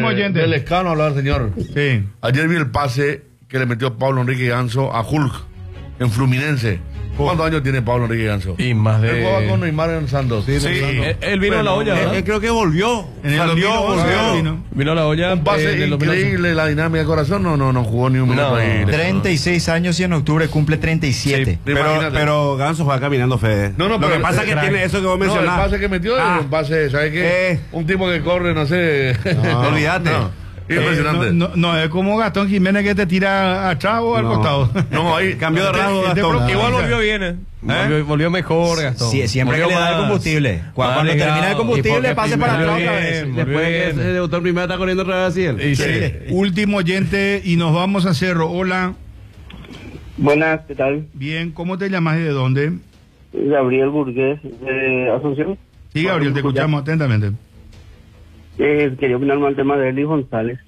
oyente. Del escano hablar, señor. Sí. Ayer vi el pase que le metió Pablo Enrique Ganso a Hulk en Fluminense. ¿Cuántos años tiene Pablo Enrique Ganso? Y más de... Él jugaba con Neymar en Santos. Sí, él vino a la olla, ¿verdad? Él creo que volvió. En el Salió, 2011, volvió. Vino a la olla. Un pase increíble, la dinámica de corazón. No jugó ni un minuto ahí. 36 años y en octubre cumple 37. Sí, Pero Ganso juega caminando, Fede. Lo que pasa es que tiene eso que vos mencionás. El pase que metió es un pase, ¿sabes qué? Un tipo que corre, no sé. Olvídate. Impresionante. No es como Gastón Jiménez que te tira atrás o al costado. No, ahí Cambio de rasgo, Gastón. Igual volvió bien, Volvió mejor, Gastón. Sí, siempre que le da el combustible. Cuando termina el combustible, pase para atrás otra vez. Después de que se debutó el primero, está corriendo otra vez así él. Sí. Último oyente y nos vamos a Cerro. Hola. Buenas, ¿qué tal? Bien, ¿cómo te llamas y de dónde? Gabriel Burgués, de Asunción. Sí, Gabriel, te escuchamos atentamente. Quería opinar más al tema de Eli González.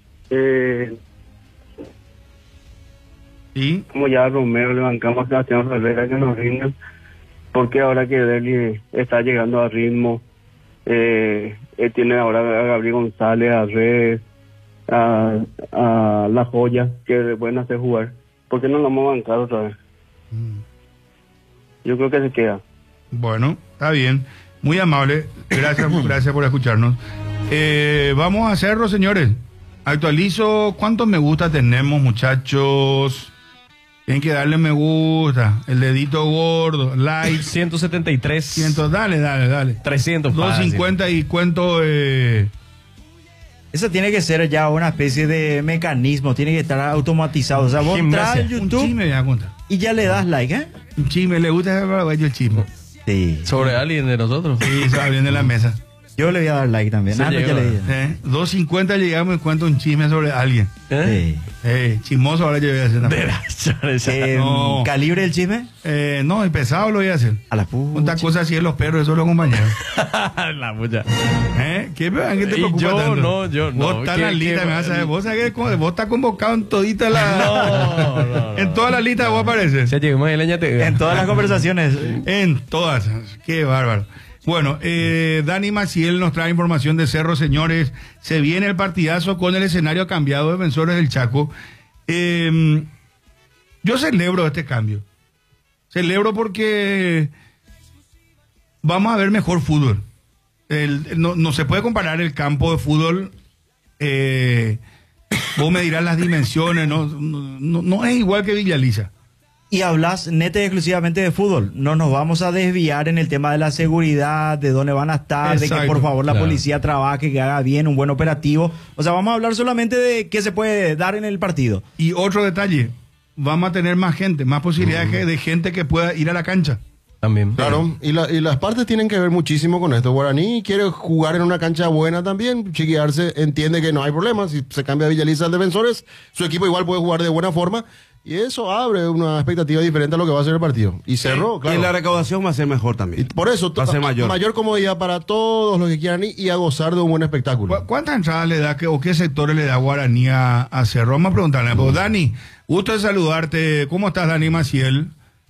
¿Y? Como ya a Romero le bancamos a Sebastián Ferreira que nos rindan, porque ahora que Deli está llegando a ritmo, él tiene ahora a Gabriel González, a Red, a La Joya, que le pueden hacer jugar. ¿Por qué no lo vamos a bancar otra vez? Yo creo que se queda. Bueno, está bien. Muy amable. Gracias por escucharnos. Vamos a hacerlo, señores. Actualizo. ¿Cuántos me gusta tenemos, muchachos? Tienen que darle me gusta. El dedito gordo. Like. 173. Dale. 300. 250 y cuento. Eso tiene que ser ya una especie de mecanismo. Tiene que estar automatizado. O sea, vos entras a YouTube un chisme, ya cuenta. y ya le das like, ¿eh? Un chisme. Le gusta el chisme. Sí. Sobre alguien de nosotros. Sí, se va bien de la mesa. Yo le voy a dar like también. Se llegó, ya le dije. 250 llegamos y cuento un chisme sobre alguien. Sí. Chismoso ahora yo voy a hacer también. No. ¿Calibre el chisme? No, el pesado lo voy a hacer. A la puta. Cuántas cosas así en los perros, eso los compañeros. La pucha. ¿Qué te preocupa yo tanto? No. Vos estás en la lista, me vas a ver. Vos sabés que vos estás convocado en todita la... No. En todas las listas vos apareces. Ya llegamos a leñate. En todas las conversaciones. En todas. Qué bárbaro. Bueno, Dani Maciel nos trae información de Cerro, señores. Se viene el partidazo con el escenario cambiado de Defensores del Chaco. Yo celebro este cambio. Celebro porque vamos a ver mejor fútbol. No se puede comparar el campo de fútbol. Vos me dirás las dimensiones. No es igual que Villa Elisa. Y hablas neta y exclusivamente de fútbol. No nos vamos a desviar en el tema de la seguridad, de dónde van a estar, Exacto, de que por favor la policía trabaje, que haga bien un buen operativo. O sea, vamos a hablar solamente de qué se puede dar en el partido. Y otro detalle, vamos a tener más gente, más posibilidades de gente que pueda ir a la cancha. También. Claro, y las partes tienen que ver muchísimo con esto. Guaraní quiere jugar en una cancha buena también. Chiquiarse entiende que no hay problema. Si se cambia a Villa Elisa al Defensores, su equipo igual puede jugar de buena forma. Y eso abre una expectativa diferente a lo que va a ser el partido. Y Cerro, claro. Y la recaudación va a ser mejor también. Y por eso, va a ser mayor comodidad para todos los que quieran ir y a gozar de un buen espectáculo. ¿Cuántas entradas le da o qué sectores le da Guaraní a Cerro? Vamos a preguntarle. Pues, Dani, gusto de saludarte. ¿Cómo estás, Dani Maciel?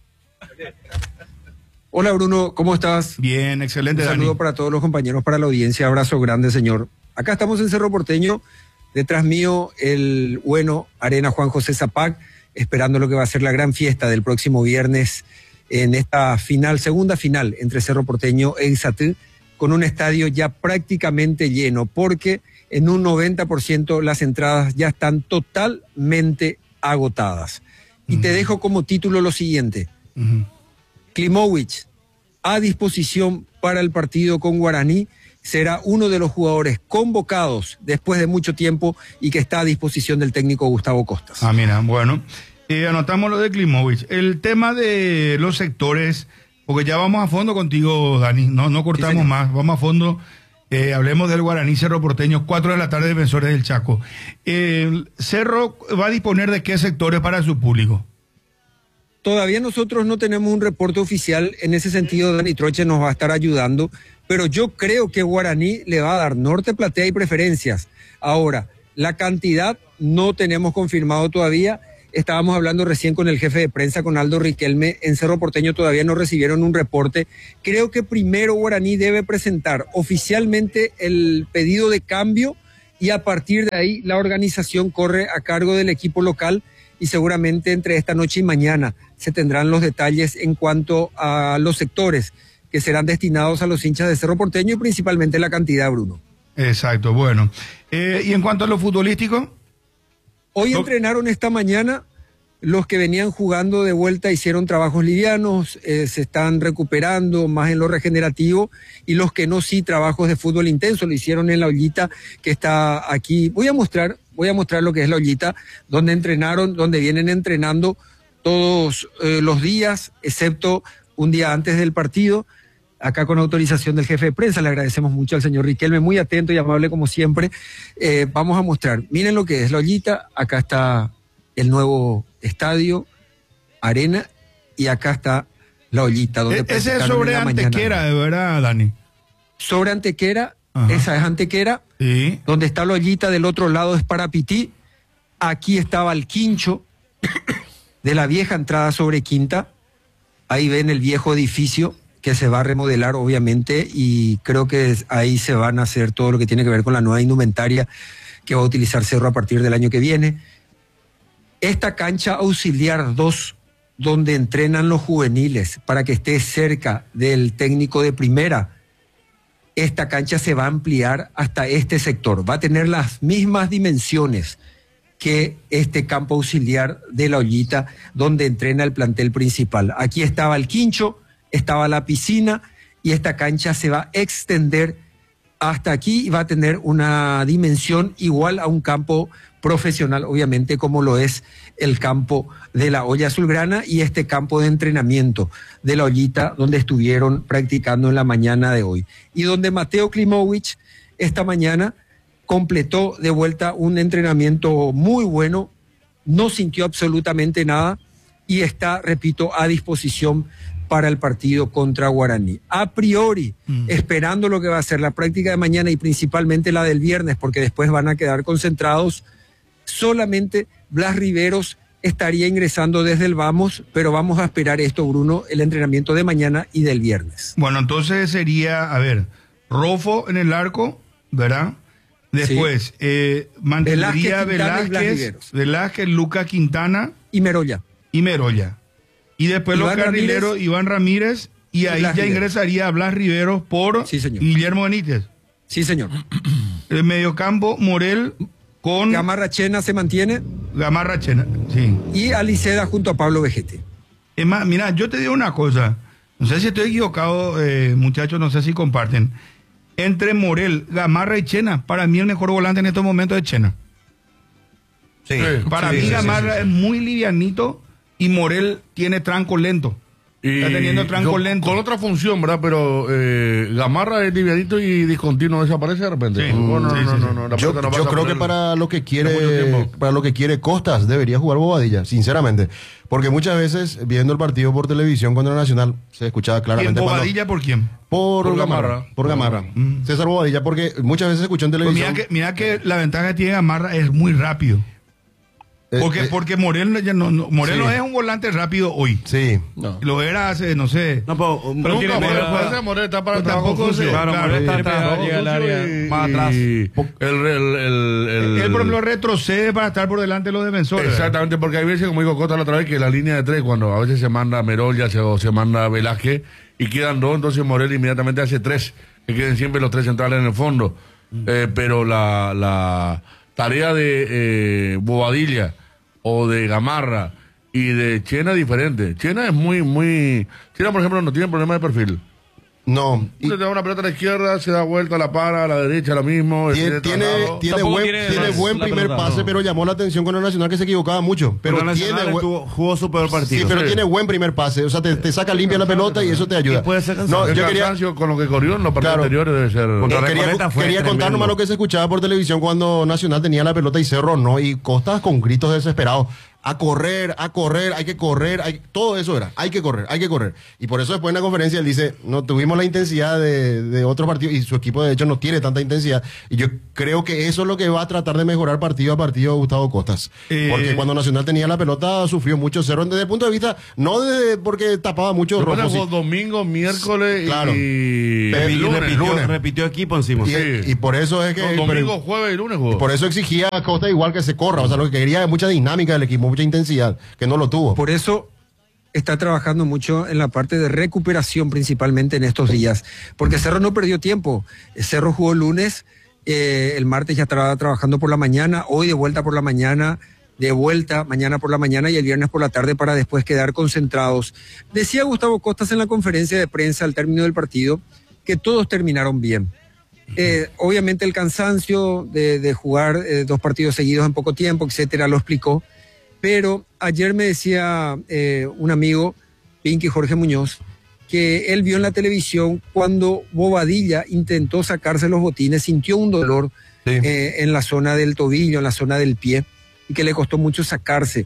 Hola, Bruno, ¿cómo estás? Bien, excelente, Dani. Un saludo para todos los compañeros, para la audiencia. Abrazo grande, señor. Acá estamos en Cerro Porteño. Detrás mío, el bueno Arena Juan José Zapac, esperando lo que va a ser la gran fiesta del próximo viernes en esta segunda final entre Cerro Porteño e Exatú, con un estadio ya prácticamente lleno, porque en un 90% las entradas ya están totalmente agotadas. Y te dejo como título lo siguiente. Klimovic, a disposición para el partido con Guaraní, será uno de los jugadores convocados después de mucho tiempo y que está a disposición del técnico Gustavo Costas. Ah, mira, bueno, anotamos lo de Klimovic. El tema de los sectores, porque ya vamos a fondo contigo, Dani, no cortamos más, vamos a fondo. Hablemos del Guaraní Cerro Porteño, 4 de la tarde, Defensores del Chaco. Cerro va a disponer de qué sectores para su público. Todavía nosotros no tenemos un reporte oficial, en ese sentido Dani Troche nos va a estar ayudando, pero yo creo que Guaraní le va a dar norte, platea y preferencias. Ahora, la cantidad no tenemos confirmado todavía. Estábamos hablando recién con el jefe de prensa, con Aldo Riquelme, en Cerro Porteño todavía no recibieron un reporte. Creo que primero Guaraní debe presentar oficialmente el pedido de cambio y a partir de ahí la organización corre a cargo del equipo local y seguramente entre esta noche y mañana se tendrán los detalles en cuanto a los sectores que serán destinados a los hinchas de Cerro Porteño y principalmente la cantidad, Bruno. Exacto, bueno. ¿Y en cuanto a lo futbolístico? Hoy entrenaron esta mañana. Los que venían jugando de vuelta hicieron trabajos livianos, se están recuperando más en lo regenerativo, y los que no, sí, trabajos de fútbol intenso, lo hicieron en la ollita que está aquí. Voy a mostrar lo que es la ollita, donde entrenaron, donde vienen entrenando todos los días, excepto un día antes del partido. Acá con autorización del jefe de prensa, le agradecemos mucho al señor Riquelme, muy atento y amable como siempre. Vamos a mostrar, miren lo que es la ollita, acá está el nuevo estadio, arena, y acá está la ollita. Donde ese es sobre Antequera, de verdad, Dani. Sobre Antequera, esa es Antequera, sí. Donde está la ollita, del otro lado es Parapití, aquí estaba el quincho de la vieja entrada sobre Quinta, ahí ven el viejo edificio que se va a remodelar obviamente, y creo que ahí se van a hacer todo lo que tiene que ver con la nueva indumentaria que va a utilizar Cerro a partir del año que viene. Esta cancha auxiliar 2, donde entrenan los juveniles para que esté cerca del técnico de primera, esta cancha se va a ampliar hasta este sector. Va a tener las mismas dimensiones que este campo auxiliar de la ollita, donde entrena el plantel principal. Aquí estaba el quincho, estaba la piscina, y esta cancha se va a extender hasta aquí y va a tener una dimensión igual a un campo profesional, obviamente, como lo es el campo de la olla azulgrana y este campo de entrenamiento de la ollita, donde estuvieron practicando en la mañana de hoy. Y donde Mateo Klimovich esta mañana completó de vuelta un entrenamiento muy bueno, no sintió absolutamente nada y está, repito, a disposición para el partido contra Guaraní. A priori, esperando lo que va a ser la práctica de mañana y principalmente la del viernes, porque después van a quedar concentrados, solamente Blas Riveros estaría ingresando desde el Vamos, pero vamos a esperar esto, Bruno, el entrenamiento de mañana y del viernes. Bueno, entonces sería, a ver, Rofo en el arco, ¿verdad? Después, sí. Mantendría Velázquez, Lucas Quintana y Merolla. Y después Iván los carrileros, Ramírez, Iván Ramírez, y ahí ya ingresaría Blas Riveros por Guillermo Benítez. Sí, señor. El mediocampo, Morel con... Gamarra Chena se mantiene. Gamarra Chena, sí. Y Aliceda junto a Pablo Vejete. Es más, mira, yo te digo una cosa. No sé si estoy equivocado, muchachos, no sé si comparten. Entre Morel, Gamarra y Chena, para mí el mejor volante en estos momentos es Chena. Sí. Para mí Gamarra es muy livianito y Morel tiene tranco lento. Está teniendo tranco lento. Con otra función, ¿verdad? Pero Gamarra es livianito y discontinuo, desaparece de repente. Sí. No. Yo creo que para lo que quiere Costas debería jugar Bobadilla, sinceramente. Porque muchas veces, viendo el partido por televisión contra Nacional, se escuchaba claramente. ¿Bobadilla por quién? Por Gamarra. Por Gamarra. César Bobadilla, porque muchas veces se escuchó en televisión. Pues mira que la ventaja que tiene Gamarra es muy rápido. Porque Morel no es un volante rápido hoy. Sí. No. Lo era hace, no sé. No, pero tiene Morel está para tampoco se, claro, Morel está llega al área más atrás. Él, por ejemplo, retrocede para estar por delante de los defensores. Exactamente, porque hay veces, como dijo Costa la otra vez, que la línea de tres, cuando a veces se manda Merolla o se manda Velázquez y quedan dos, entonces Morel inmediatamente hace tres, que queden siempre los tres centrales en el fondo. Pero la tarea de Bobadilla o de Gamarra y de Chena es diferente. Chena es Chena, por ejemplo, no tiene problema de perfil. No. Usted te da una pelota a la izquierda, se da vuelta, la para, a la derecha, lo mismo. Tiene buen primer pase, pero llamó la atención con el Nacional que se equivocaba mucho. Pero jugó su peor partido. Sí, pero tiene buen primer pase. O sea, te saca limpia la pelota y eso te ayuda. Puede ser yo quería con lo que corrió en los partidos anteriores debe ser. Quería contar nomás lo que se escuchaba por televisión cuando Nacional tenía la pelota y Cerro no. Y Costas con gritos desesperados. a correr, hay que correr, todo eso era, hay que correr. Y por eso después en la conferencia él dice, no tuvimos la intensidad de otro partido y su equipo de hecho no tiene tanta intensidad. Y yo creo que eso es lo que va a tratar de mejorar partido a partido Gustavo Costas. Porque cuando Nacional tenía la pelota sufrió mucho cerro desde el punto de vista, no porque tapaba mucho rojo. Sí. Domingo, miércoles claro. y lunes. Repitió equipo encima. Y por eso es que... Domingo, jueves y lunes jugó. Por eso exigía a Costa igual que se corra. O sea, lo que quería es mucha dinámica del equipo, mucha intensidad, que no lo tuvo. Por eso está trabajando mucho en la parte de recuperación principalmente en estos días, porque Cerro no perdió tiempo. Cerro jugó lunes, el martes ya estaba trabajando por la mañana, hoy de vuelta por la mañana, de vuelta mañana por la mañana y el viernes por la tarde para después quedar concentrados. Decía Gustavo Costas en la conferencia de prensa al término del partido que todos terminaron bien. Obviamente el cansancio de jugar 2 partidos seguidos en poco tiempo, etcétera, lo explicó. Pero ayer me decía un amigo, Pinky Jorge Muñoz, que él vio en la televisión cuando Bobadilla intentó sacarse los botines, sintió un dolor en la zona del tobillo, en la zona del pie, y que le costó mucho sacarse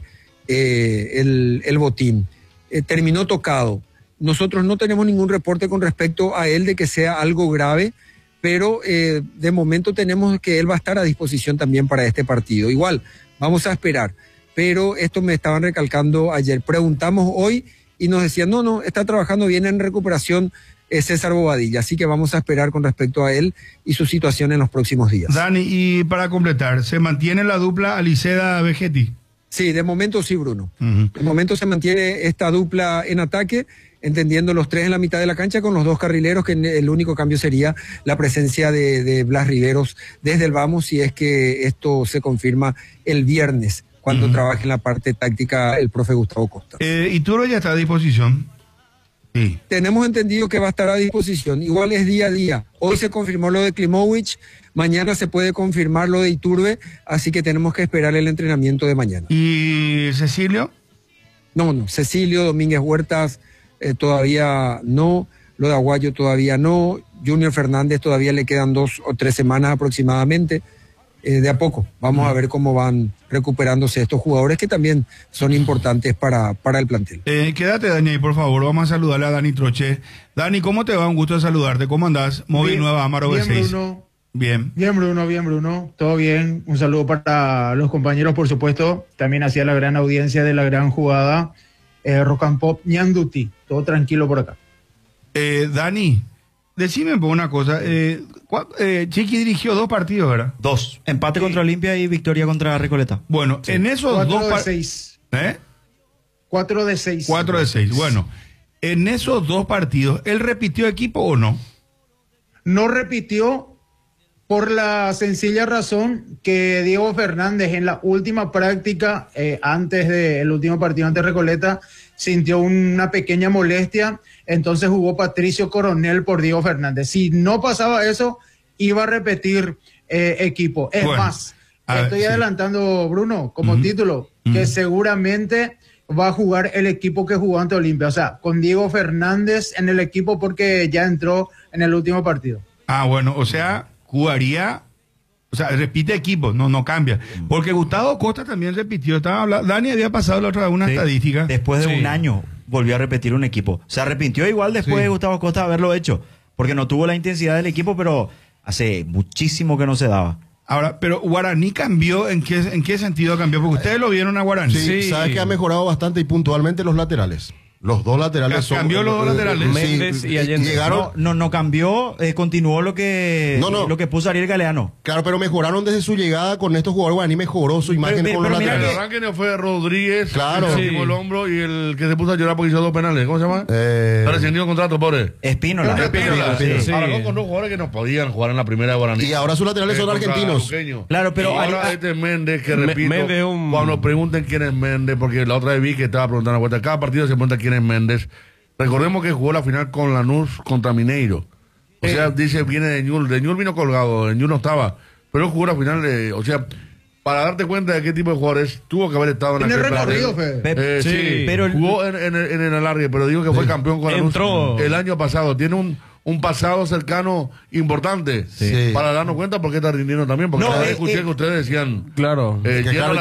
el botín. Terminó tocado. Nosotros no tenemos ningún reporte con respecto a él de que sea algo grave, pero de momento tenemos que él va a estar a disposición también para este partido. Igual, vamos a esperar. Pero esto me estaban recalcando ayer. Preguntamos hoy y nos decían, no, está trabajando bien en recuperación César Bobadilla, así que vamos a esperar con respecto a él y su situación en los próximos días. Dani, y para completar, ¿se mantiene la dupla Aliceda-Vegetti? Sí, de momento sí, Bruno. De momento se mantiene esta dupla en ataque, entendiendo los 3 en la mitad de la cancha con los 2 carrileros, que el único cambio sería la presencia de Blas Riveros desde el vamos, si es que esto se confirma el viernes, cuando trabaje en la parte táctica el profe Gustavo Costa. ¿Y Turbe ya está a disposición? Sí. Tenemos entendido que va a estar a disposición, igual es día a día. Hoy se confirmó lo de Klimovich, mañana se puede confirmar lo de Iturbe, así que tenemos que esperar el entrenamiento de mañana. ¿Y Cecilio? No, Cecilio, Domínguez Huertas todavía no, lo de Aguayo todavía no, Junior Fernández todavía le quedan 2 o 3 semanas aproximadamente. De a poco, vamos a ver cómo van recuperándose estos jugadores que también son importantes para el plantel. Quédate, Dani, por favor, vamos a saludarle a Dani Troche. Dani, ¿cómo te va? Un gusto de saludarte. ¿Cómo andás? Móvil Nueva Amaro B6. Bien, Bruno. Bien. Bien, Bruno. Todo bien. Un saludo para los compañeros, por supuesto. También hacia la gran audiencia de la gran jugada. Rock and Pop Ñanduti. Todo tranquilo por acá. Dani, decime una cosa. Chiqui dirigió 2 partidos, ¿verdad? 2. Empate contra Olimpia y victoria contra Recoleta. Bueno, en esos 2 partidos. 4 de 6. 4 de 6. Bueno, en esos 2 partidos, ¿él repitió equipo o no? No repitió por la sencilla razón que Diego Fernández en la última práctica, antes del último partido ante Recoleta, sintió una pequeña molestia, entonces jugó Patricio Coronel por Diego Fernández. Si no pasaba eso, iba a repetir equipo. Es más, estoy adelantando, Bruno, como título, que seguramente va a jugar el equipo que jugó ante Olimpia, o sea, con Diego Fernández en el equipo porque ya entró en el último partido. Bueno, o sea, jugaría... O sea, repite equipo, no cambia. Porque Gustavo Costa también repitió. Dani había pasado la otra vez una estadística. Después de un año volvió a repetir un equipo. Se arrepintió igual después de Gustavo Costa haberlo hecho. Porque no tuvo la intensidad del equipo, pero hace muchísimo que no se daba. Ahora, pero Guaraní cambió, ¿en qué sentido cambió? Porque ustedes lo vieron a Guaraní. Sí, sabes que ha mejorado bastante y puntualmente los laterales. Los 2 laterales cambió los 2 laterales. Méndez y Allende. Llegaron... No cambió, continuó lo que puso Ariel Galeano. Claro, pero mejoraron desde su llegada con estos jugadores. Guaraní mejoró su imagen con los laterales. El arranque no fue Rodríguez, claro, el hombro y el que se puso a llorar porque hizo 2 penales. ¿Cómo se llama? Está rescindido el contrato, pobre. Espínola. Sí. Ahora con 2 jugadores que no podían jugar en la primera de Guaraní. Y ahora sus laterales son argentinos. Claro, pero ahora Méndez, que repito, cuando pregunten quién es Méndez, porque la otra vez vi que estaba preguntando a vuelta, cada partido se pregunta quién es Méndez. Recordemos que jugó la final con Lanús contra Mineiro. O sea, dice, viene de Ñul. De Ñul vino colgado, de Ñul no estaba. Pero jugó la final o sea, para darte cuenta de qué tipo de jugadores tuvo que haber estado en el recorrido, Fede. Sí, pero jugó en el alargue, pero digo que fue campeón con Lanús el año pasado. Tiene un pasado cercano importante Sí. para darnos cuenta por qué está rindiendo también. Porque No, escuché que ustedes decían. Claro. Que claro,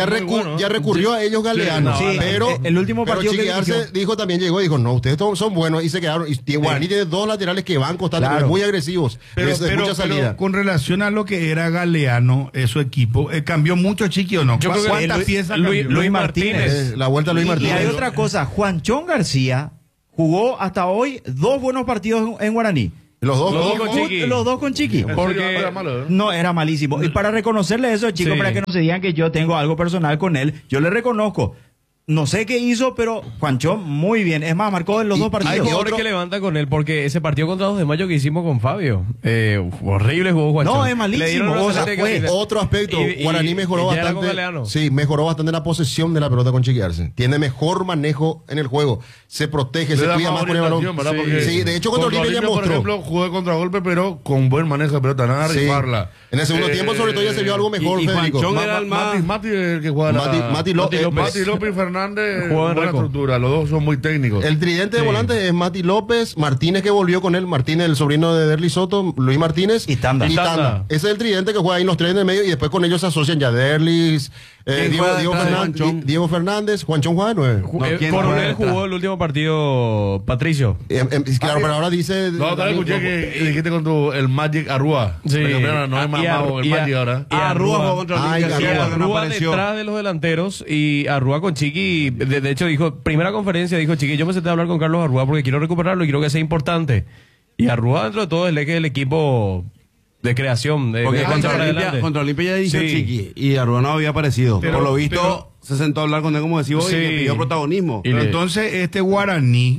ya recurrió a ellos Galeano, Sí, pero el último partido pero que Chiqui dirigió. Arce dijo también, dijo, no, ustedes son buenos y se quedaron. Y Guaraní tiene dos laterales que van constantemente, Claro. muy agresivos, de mucha salida. con relación a lo que era Galeano, su equipo, ¿cambió mucho Chiqui o no? Yo creo que ¿Cuántas Luis- piezas Luis- cambió? Luis Martínez. La vuelta a Luis Y Martínez. hay otra cosa, Juanchón García jugó hasta hoy 2 buenos partidos en Guaraní. Los dos con Chiqui. Los 2 con Chiqui. Porque era malo, ¿eh? No, era malísimo. Y para reconocerle eso, chicos, Sí. para que no se digan que yo tengo algo personal con él, yo le reconozco. No sé qué hizo, pero Juanchón muy bien. Es más, marcó en los dos Hay partidos. jugadores que levantan con él porque ese partido contra 2 de mayo que hicimos con Fabio, horrible jugó Juanchón. No, es malísimo. Le dieron una O sea, serie de fue cantidad. Otro aspecto, Guaraní mejoró ya era con bastante. Galeano. Sí, mejoró bastante la posesión de la pelota con Chiqui Arce. Tiene mejor manejo en el juego. Se protege, Le se da cuida más con el balón. orientación, ¿verdad? Sí. Porque Sí, de hecho, contra Olimpia ya por mostró. ejemplo, jugó contra golpe, pero con buen manejo de pelota, nada de Sí. rifarla. En el segundo tiempo, sobre todo, ya se vio algo mejor, y Federico. Juanchón era el más... Mati el que juega Mati López. Mati López y Fernández, Juega en buena Reco. estructura, los dos son muy técnicos. El tridente de Sí. volante es Mati López, Martínez que volvió con él, Martínez, el sobrino de Derly Soto, Luis Martínez Y Tanda. Ese es el tridente que juega ahí los tres en el medio y después con ellos se asocian ya Derly, ¿Quién juega detrás de Juanchón? Diego Fernández, Juanchón juega de 9. No, ¿quién juega Coronel detrás? jugó el último partido, Patricio. Claro, pero ahora dice... No, también escuché que dijiste con el Magic Arrua. Sí. Pero mira, no es más mago el Magic ahora. y Arrua jugó contra Ay, Olimpia, sí, Arrua. cuando no Arrua apareció. detrás de los delanteros y Arrua con Chiqui, de hecho dijo, primera conferencia dijo Chiqui, yo me senté a hablar con Carlos Arrua porque quiero recuperarlo y quiero que sea importante. Y Arrua dentro de todo es el eje del equipo de creación, de Porque contra para adelante. contra Olimpia ya dijo Sí. Chiqui y Arrua no había aparecido. Pero- Por lo visto, pero- se sentó a hablar con él, como decís vos, Sí. y le pidió protagonismo. Y Pero le- entonces, este Guaraní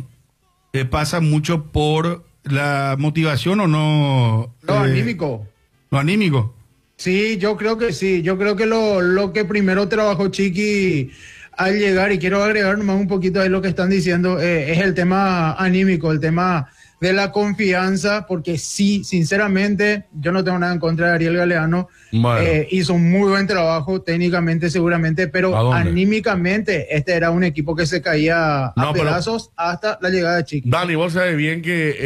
pasa mucho por la motivación o no. Lo anímico. Lo anímico. Sí, yo creo que sí. Yo creo que lo que primero trabajó Chiqui al llegar, y quiero agregar nomás un poquito ahí lo que están diciendo, es el tema anímico, el tema de la confianza, porque sí, sinceramente, yo no tengo nada en contra de Ariel Galeano. Bueno. Hizo un muy buen trabajo técnicamente, seguramente, pero ¿A dónde? anímicamente este era un equipo que se caía No, a pero- pedazos hasta la llegada de Chiqui. Dani, vos sabés bien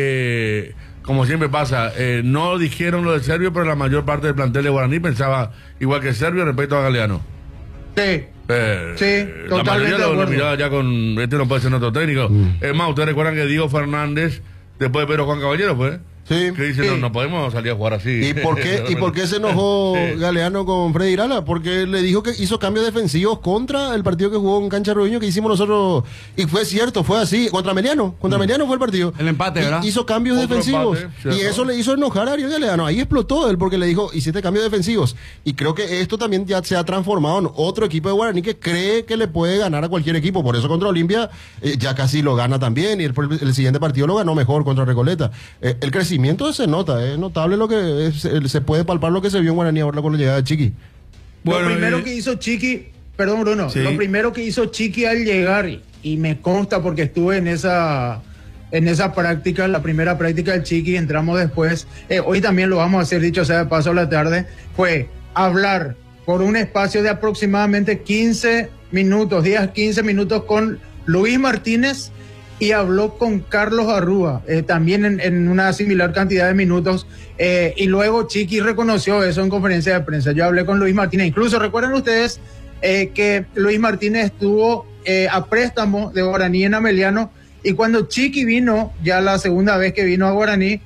que, como siempre pasa, no dijeron lo de Servio, pero la mayor parte del plantel de Guaraní pensaba igual que Servio respecto a Galeano. Sí. Sí, la totalmente mayoría de lo acuerdo. miraba ya con, este no puede ser nuestro técnico. Es más, ustedes recuerdan que Diego Fernández, después de Pedro Juan Caballero, pues, Sí. que dice, Sí. no podemos salir a jugar así. ¿Y por qué se enojó Sí. Galeano con Freddy Irala? Porque le dijo que hizo cambios defensivos contra el partido que jugó en Cancha Ruiño que hicimos nosotros. Y fue cierto, fue así. Contra Meliano. Contra Meliano fue el partido. El empate, ¿verdad? Hizo cambios Otro defensivos. empate, ¿cierto? Y eso le hizo enojar a Ariel Galeano. Ahí explotó él porque le dijo, hiciste cambios defensivos. Y creo que esto también ya se ha transformado en otro equipo de Guaraní que cree que le puede ganar a cualquier equipo. Por eso contra Olimpia ya casi lo gana también. Y el siguiente partido lo ganó mejor contra Recoleta. El crecimiento se nota. Es notable lo que se puede palpar lo que se vio en Guaraní ahora con la llegada de Chiqui. Lo primero que hizo Chiqui, perdón Bruno, Sí. lo primero que hizo Chiqui al llegar, y me consta porque estuve en esa práctica, la primera práctica del Chiqui, entramos después, hoy también lo vamos a hacer, dicho sea de paso a la tarde, fue hablar por un espacio de aproximadamente 15 minutos, 15 minutos con Luis Martínez, y habló con Carlos Arrua, también en una similar cantidad de minutos, y luego Chiqui reconoció eso en conferencia de prensa. Yo hablé con Luis Martínez, incluso recuerdan ustedes que Luis Martínez estuvo a préstamo de Guaraní en Ameliano, y cuando Chiqui vino, ya la segunda vez que vino a Guaraní,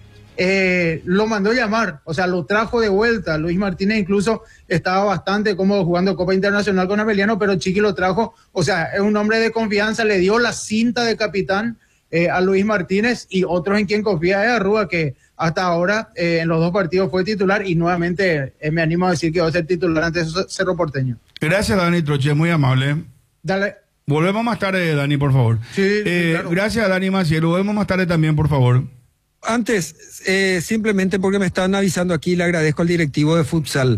lo mandó llamar, o sea, lo trajo de vuelta. Luis Martínez incluso estaba bastante cómodo jugando Copa Internacional con Ameliano, pero Chiqui lo trajo, o sea, es un hombre de confianza, le dio la cinta de capitán a Luis Martínez, y otros en quien confía es Arrua, que hasta ahora en los dos partidos fue titular, y nuevamente me animo a decir que va a ser titular ante Cerro Porteño. Gracias, Dani Troche, muy amable. Dale. Volvemos más tarde, Dani, por favor. Sí, claro. Gracias, Dani Maciel. Volvemos más tarde también, por favor. Antes, simplemente porque me están avisando aquí, le agradezco al directivo de Futsal.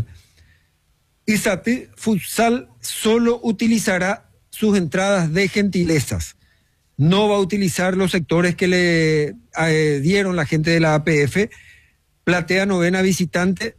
ISAPI Futsal solo utilizará sus entradas de gentilezas. No va a utilizar los sectores que le dieron la gente de la APF. Platea novena visitante,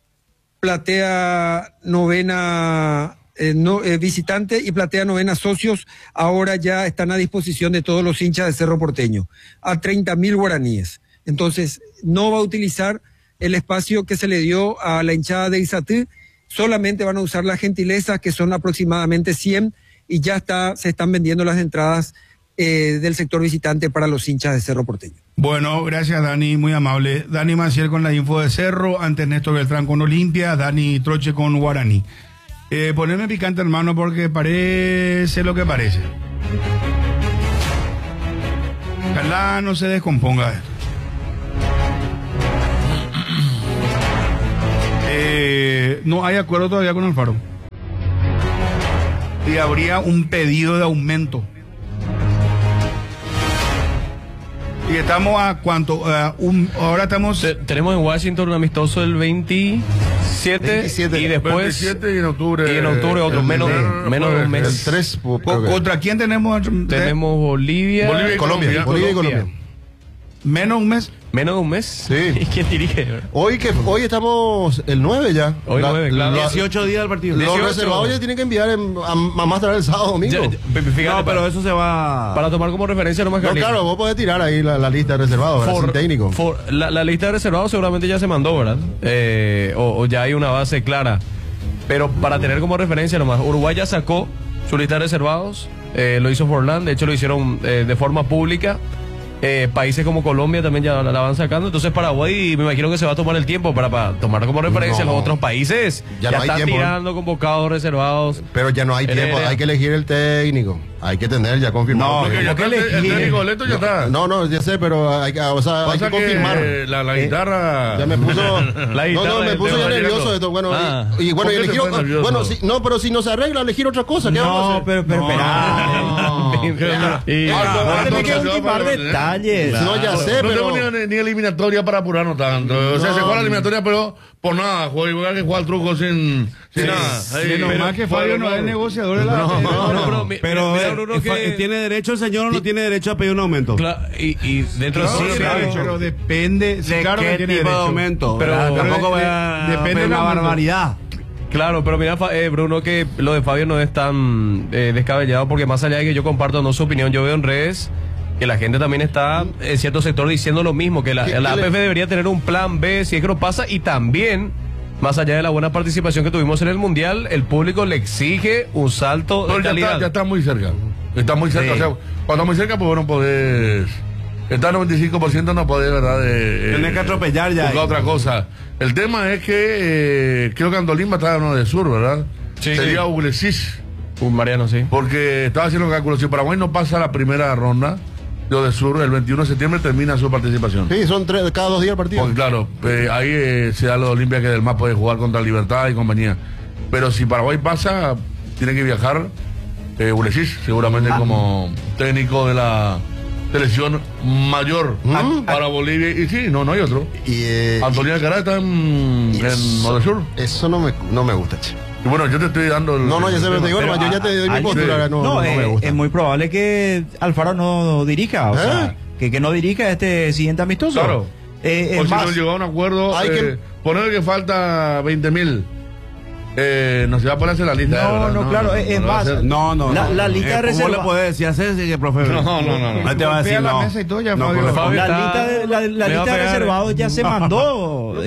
platea novena visitante y platea novena socios ahora ya están a disposición de todos los hinchas de Cerro Porteño, a 30.000 guaraníes. Entonces, no va a utilizar el espacio que se le dio a la hinchada de Izatí, solamente van a usar las gentilezas, que son aproximadamente 100, y ya se están vendiendo las entradas del sector visitante para los hinchas de Cerro Porteño. Bueno, gracias Dani, muy amable. Dani Maciel con la info de Cerro, antes Néstor Beltrán con Olimpia, Dani Troche con Guaraní. Poneme picante, hermano, porque parece lo que parece. Ojalá no se descomponga esto. No hay acuerdo todavía con Alfaro. Y habría un pedido de aumento. Y estamos a cuánto, ahora estamos... Tenemos en Washington un amistoso el 27 y después... 27 y en octubre... Y en octubre otro, menos de un mes. El 3. ¿Contra quién tenemos? Tenemos Bolivia y Colombia. ¿Menos un mes? ¿Menos de un mes? Sí. ¿Y quién dirige? Hoy estamos el 9 ya. Hoy 9, claro. 18 días del partido. Los reservados ya tienen que enviar a más tarde el sábado domingo. Fíjate, No, pero eso se va... para tomar como referencia nomás, No, claro, vos podés tirar ahí la lista de reservados, ¿verdad? Sin técnico. La lista de reservados seguramente ya se mandó, ¿verdad? O ya hay una base clara. Pero para tener como referencia nomás, Uruguay ya sacó su lista de reservados, lo hizo Forlán, de hecho lo hicieron de forma pública. Países como Colombia también ya la van sacando. Entonces Paraguay me imagino que se va a tomar el tiempo para tomar como referencia los otros países. Ya no hay están tiempo. tirando convocados, reservados. Pero ya no hay tiempo, hay que elegir el técnico. Hay que tener ya confirmado. No, porque ya está el técnico Leto ya está. No, ya sé, pero hay que confirmar. La guitarra... Ya me puso... me puso ya Teo nervioso esto. Bueno, y bueno, y elegí... Bueno, pero si no se arregla, elegir otra cosa. ¿Qué vamos a hacer? pero espera. Tenés que ultimar detalles. No, ya sé, no pero... tengo ni eliminatoria para apurarnos tanto. O sea, se juega la eliminatoria, pero por nada. Juega que juega el truco sin nada. Nomás que Fabio no es negociador de la... Pero ¿tiene derecho el señor o no tiene derecho a pedir un aumento? Y dentro de pero depende... ¿De qué tipo de aumento? Pero tampoco voy a depende de una la barbaridad. Claro, pero mira, Bruno, que lo de Fabio no es tan descabellado, porque más allá de que yo comparto no su opinión, yo veo en redes que la gente también está en cierto sector diciendo lo mismo, que la APF debería tener un plan B si es que no pasa, y también, más allá de la buena participación que tuvimos en el Mundial, el público le exige un salto de calidad. Ya está muy cerca. Está muy cerca. Sí. O sea, cuando muy cerca, pues bueno, podés... Está al 95%, no podés, ¿verdad? Tenés que atropellar ya. Buscar otra cosa. El tema es que creo que Andolín va a estar uno de sur, ¿verdad? Sí. Sería Uglesis. Mariano, sí. Porque estaba haciendo cálculos. Si Paraguay no pasa la primera ronda, lo de sur, el 21 de septiembre termina su participación. Sí, son cada 2 días el partido. Porque claro, ahí se da lo de Olimpia, que del más puede jugar contra Libertad y compañía. Pero si Paraguay pasa, tiene que viajar Uglesis, seguramente como técnico de la selección mayor para Bolivia. Y sí, no hay otro. Antonio Alcaraz está en Sur. Eso no me gusta, che. Y bueno, yo te estoy dando el... No, ya sé, pero te digo, yo ya te doy mi postura. No me gusta. Es muy probable que Alfaro no dirija, o sea, que no dirija este siguiente amistoso. Claro. O si no llegó a un acuerdo, poner que falta 20.000. No se va a ponerse la lista. Claro, es más. La lista de reserva. ¿Cómo le puede decir a César, profe? No. Te va a decir no. La lista de reservados ya se mandó.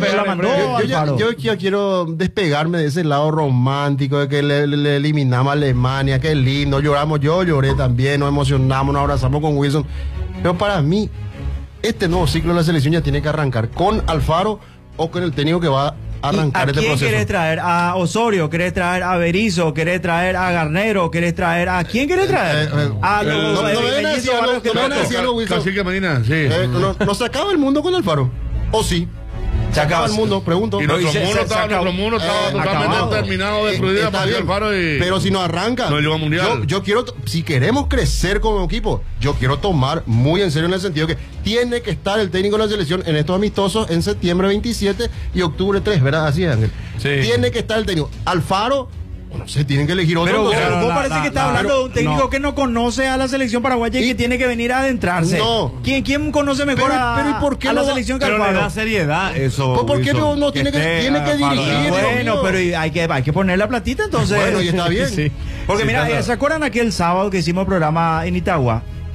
Yo quiero despegarme de ese lado romántico de que le eliminamos a Alemania, que es lindo, lloramos, yo lloré también, nos emocionamos, nos abrazamos con Wilson. Pero para mí, este nuevo ciclo de la selección ya tiene que arrancar con Alfaro o con el técnico que va a arrancar este proceso. ¿A quién querés traer? ¿A Osorio? ¿Querés traer a Berizzo? ¿Querés traer a Garnero? ¿Querés traer a quién querés traer? A los... No ven a decir algo, Wilson. Cacique Medina, sí. ¿No se acaba el mundo con Alfaro? ¿O sí? Se acaba el mundo, pregunto. Y nuestro mundo estaba totalmente terminado, destruido para Alfaro. Pero si no arranca, no llegó al Mundial. Yo quiero, si queremos crecer como equipo, yo quiero tomar muy en serio en el sentido que tiene que estar el técnico de la selección en estos amistosos en septiembre 27 y octubre 3, ¿verdad? Así es, Ángel. Sí. Tiene que estar el técnico. Alfaro, no sé, tienen que elegir otro. Pero vos parece que está hablando de un técnico que no conoce a la selección paraguaya y que tiene que venir a adentrarse. No. ¿Quién conoce mejor a la selección que Alfaro? Alfaro? Le da seriedad eso. ¿Por qué no tiene que dirigir? Bueno, pero hay que poner la platita entonces. Bueno, y está bien. Sí. Porque mira, ¿se acuerdan aquel sábado que hicimos el programa en Itagua?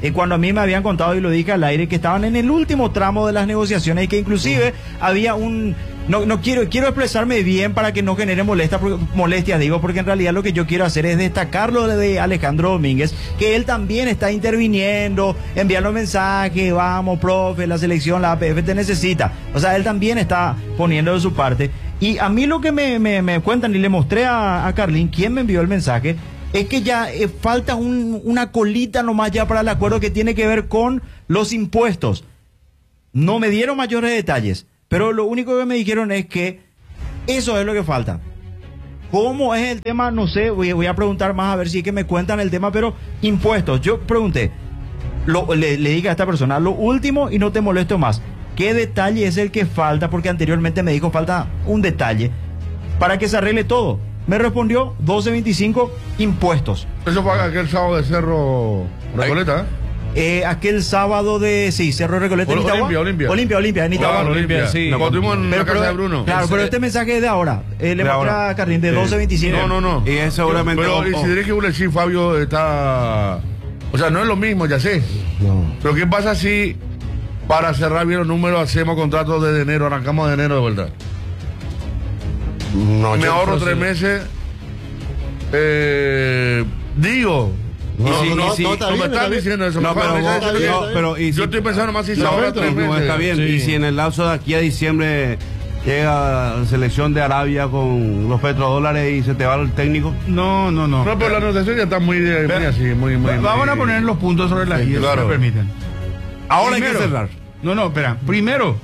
cuando a mí me habían contado, y lo dije al aire, que estaban en el último tramo de las negociaciones y que inclusive había un... No quiero expresarme bien para que no genere molestias, digo, porque en realidad lo que yo quiero hacer es destacar lo de Alejandro Domínguez, que él también está interviniendo, enviando mensajes, vamos, profe, la selección, la APF te necesita. O sea, él también está poniendo de su parte. Y a mí lo que me cuentan, y le mostré a Carlín, quien me envió el mensaje, es que ya falta una colita nomás ya para el acuerdo que tiene que ver con los impuestos. No me dieron mayores detalles, pero lo único que me dijeron es que eso es lo que falta. ¿Cómo es el tema? No sé, voy a preguntar más a ver si es que me cuentan el tema, pero impuestos. Yo pregunté, le dije a esta persona, lo último y no te molesto más, ¿qué detalle es el que falta? Porque anteriormente me dijo falta un detalle para que se arregle todo. Me respondió 12.25 impuestos. Eso fue aquel sábado de Cerro Recoleta, aquel sábado de Cerro Recoleta. Olimpia en Itagua. Olimpia, sí. Lo tuvimos en la casa de Bruno. Claro, pero este mensaje es de ahora. Le mostré a Carlín de 12.25. No. Y es seguramente. Pero si diré que decir, Fabio, está. O sea, no es lo mismo, ya sé. No. Pero ¿qué pasa si para cerrar bien los números hacemos contratos desde enero, arrancamos de enero de verdad? No, me ahorro 3 meses. Digo. No me están diciendo eso. Pero yo estoy pensando más si se ahorra 3 meses. No, está bien. Sí. Y si en el lapso de aquí a diciembre llega la selección de Arabia con los petrodólares y se te va el técnico. No. No, pero la negociación ya está muy así, muy. Vamos a poner los puntos sobre las guías, claro. si me permiten. Ahora Primero, hay que cerrar. No, espera. Primero,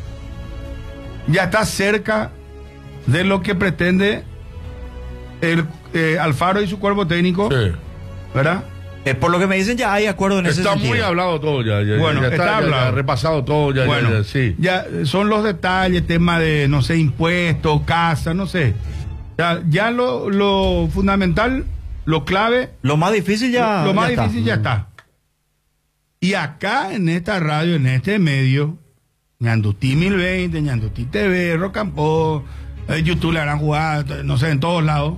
ya está cerca de lo que pretende el Alfaro y su cuerpo técnico, Sí. ¿verdad? Por lo que me dicen, ya hay acuerdo en ese Está sentido. muy hablado todo ya. Bueno, ya está hablado. ya repasado todo ya. Bueno, Sí. ya son los detalles, tema de, no sé, impuestos, casa, no sé. Ya lo fundamental, lo clave. Lo más difícil ya. Lo más ya difícil está. ya está. Y acá en esta radio, en este medio, Ñandutí 1020, Ñandutí TV, Rock and Pop, YouTube le harán jugar, no sé, en todos lados.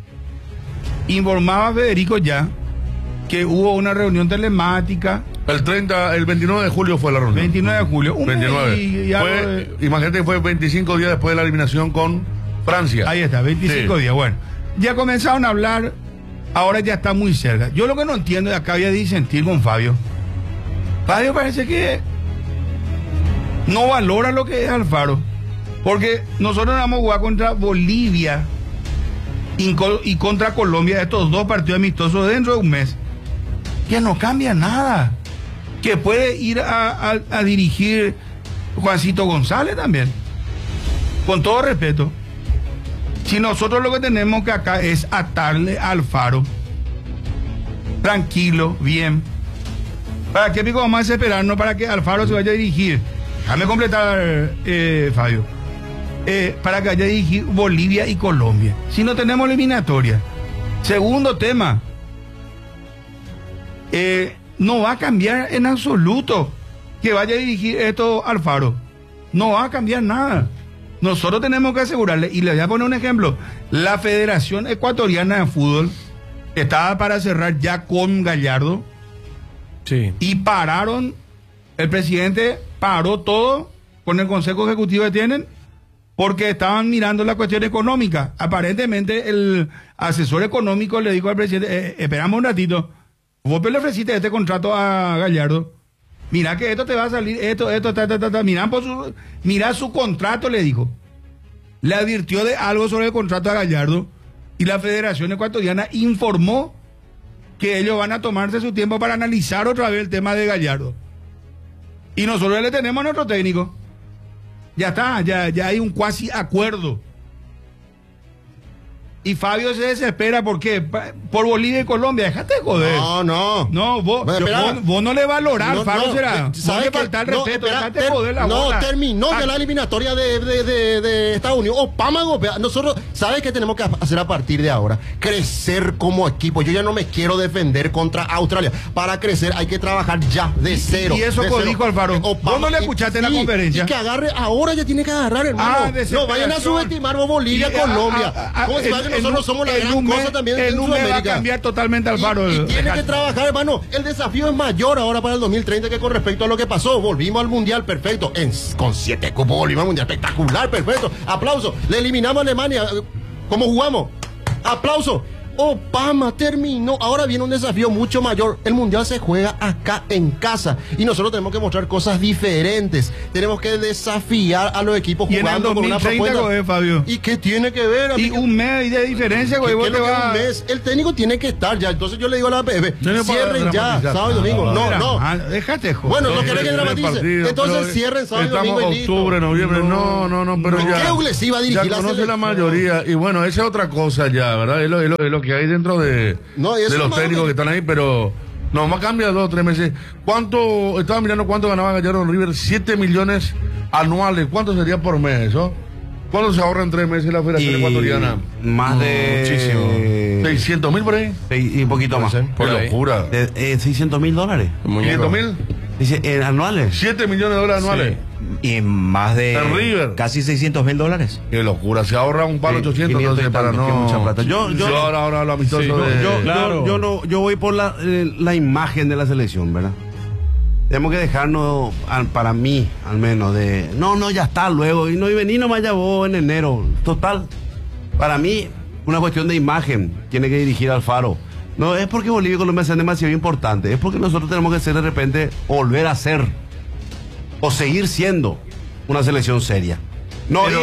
Informaba Federico ya que hubo una reunión telemática. El 29 de julio fue la reunión. 29 de julio. 29. Imagínate que fue 25 días después de la eliminación con Francia. Ahí está, 25 días. Bueno, ya comenzaron a hablar, ahora ya está muy cerca. Yo lo que no entiendo, y acá había de disentir con Fabio. Fabio parece que no valora lo que es Alfaro. Porque nosotros vamos a jugar contra Bolivia y contra Colombia, estos 2 partidos amistosos dentro de un mes. Que no cambia nada. Que puede ir a dirigir Juancito González también. Con todo respeto. Si nosotros lo que tenemos que acá es atarle a Alfaro. Tranquilo, bien. ¿Para qué pico vamos a desesperarnos para que Alfaro se vaya a dirigir? Déjame completar, Fabio. Para que vaya a dirigir Bolivia y Colombia. Si no tenemos eliminatoria. Segundo tema. No va a cambiar en absoluto que vaya a dirigir esto Alfaro. No va a cambiar nada. Nosotros tenemos que asegurarle, y le voy a poner un ejemplo. La Federación Ecuatoriana de Fútbol estaba para cerrar ya con Gallardo. Sí. Y pararon, el presidente paró todo con el consejo ejecutivo que tienen, porque estaban mirando la cuestión económica. Aparentemente el asesor económico le dijo al presidente, esperamos un ratito, vos le ofreciste este contrato a Gallardo, mira que esto te va a salir, mira su contrato, le dijo. Le advirtió de algo sobre el contrato a Gallardo, y la Federación Ecuatoriana informó que ellos van a tomarse su tiempo para analizar otra vez el tema de Gallardo. Y nosotros ya le tenemos a nuestro técnico. Ya está, ya hay un cuasi acuerdo. Y Fabio se desespera, ¿por qué? Por Bolivia y Colombia, déjate de joder. No, vos no le valorás, Fabio será. No le falta el respeto, déjate de joder la bola. Terminó ya la eliminatoria de Estados Unidos. Obama golpea. Nosotros, ¿sabes qué tenemos que hacer a partir de ahora? Crecer como equipo. Yo ya no me quiero defender contra Australia. Para crecer hay que trabajar ya de cero. Y eso dijo Alfaro. Vos no le escuchaste en la conferencia. Y que agarre, ahora ya tiene que agarrar, hermano. No vayan a subestimar vos Bolivia, Colombia. ¿Cómo se vayan nosotros somos la gran cosa también en El NUME va a Sudamérica. cambiar totalmente Alfaro. Y tiene que trabajar, hermano. El desafío es mayor ahora para el 2030 que con respecto a lo que pasó. Volvimos al Mundial, perfecto. Con 7 cupos volvimos al Mundial, espectacular, perfecto. Aplauso. Le eliminamos a Alemania. ¿Cómo jugamos? Aplauso. Obama terminó. Ahora viene un desafío mucho mayor. El Mundial se juega acá en casa. Y nosotros tenemos que mostrar cosas diferentes. Tenemos que desafiar a los equipos Y en el jugando con una 2030, propuesta. güey, Fabio. ¿Y qué tiene que ver? Y amigo? un mes de diferencia, güey. ¿Qué Vos es te lo que es vas... un mes? El técnico tiene que estar ya. Entonces yo le digo a la APF, No cierren ya, sábado y domingo. No. Déjate, joder. Bueno, no querés que dramatice. Entonces cierren sábado y domingo y listo. Octubre, noviembre, no, pero ya. ¿Qué Uglesi va a dirigir ya la conoce la selección? mayoría. Y bueno, esa es otra cosa ya, ¿verdad? Es lo que hay dentro de los técnicos que están ahí, pero nomás cambia 2 o 3 meses. ¿Cuánto? Estaba mirando cuánto ganaba Gallardo en River, 7 millones anuales. ¿Cuánto sería por mes eso? ¿Cuánto se ahorra en 3 meses la Federación Ecuatoriana? Más de... 600.000 por ahí. Y un poquito más. Por locura. $600.000. ¿500.000? Dice, anuales. 7 millones de dólares anuales. Y más de En River. casi $600.000. Qué locura, se ahorra un palo 800 entonces para que no... mucha plata. Yo ahora lo amistoso de... yo voy por la imagen de la selección, ¿verdad? Tenemos que dejarnos, para mí, al menos, de... No, ya está, luego. Y vení nomás ya vos en enero. Total, para mí, una cuestión de imagen. Tiene que dirigir Alfaro. No es porque Bolivia y Colombia sean demasiado importantes. Es porque nosotros tenemos que ser de repente, volver a ser, o seguir siendo, una selección seria. No, Pero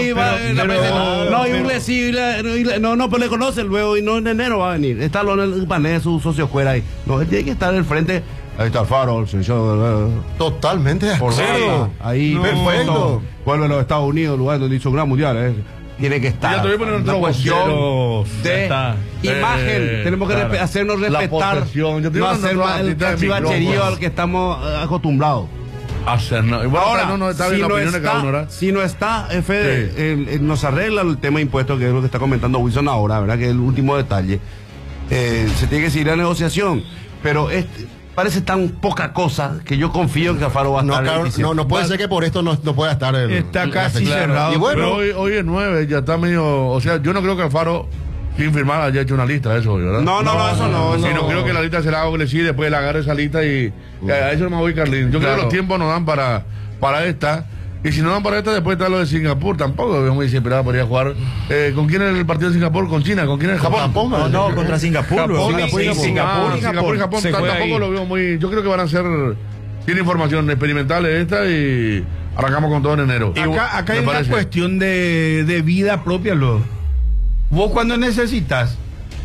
le conocen luego y no en enero va a venir. Está Lonel Pané, su socio fuera ahí. No, él tiene que estar al frente. Ahí está Alfaro, el señor. Totalmente de Por acuerdo. ahí. Perfecto. Vuelve a los Estados Unidos, lugar donde hizo un gran mundial. Tiene que estar. Ya te voy a poner Una otro cuestión vocero. de imagen. Tenemos que hacernos La respetar. posesión. Yo te No voy a hacer poner más el otra cachivacherío micrófono. al que estamos acostumbrados. Bueno, Ahora, no, está bien la opinión de cada uno, ¿verdad? si no está, Fede, nos arregla el tema de impuestos, que es lo que está comentando Wilson ahora, ¿verdad? Que es el último detalle. Se tiene que seguir la negociación, pero parece tan poca cosa que yo confío en que Alfaro va a estar. No puede ser que por esto no pueda estar. Está casi cerrado. Y bueno, Pero hoy es 9, ya está medio... O sea, yo no creo que Alfaro, sin firmar, haya hecho una lista de eso, ¿verdad? No, eso no. Sino creo que la lista se la haga Uglesi, después le agarre esa lista y a eso no me voy, Carlín. Yo creo que los tiempos nos dan para esta. Y si no dan para esta, después está lo de Singapur. Tampoco es muy desesperado, podría jugar. ¿Con quién es el partido de Singapur? ¿Con China? ¿Con quién es Japón? No, contra Singapur. Japón, Singapur y Japón. Se juega Tampoco ahí. lo veo muy... Yo creo que van a ser... Tiene información experimental de esta y arrancamos con todo en enero. Acá hay ¿Me una parece? cuestión de vida propia, Vos cuando necesitas,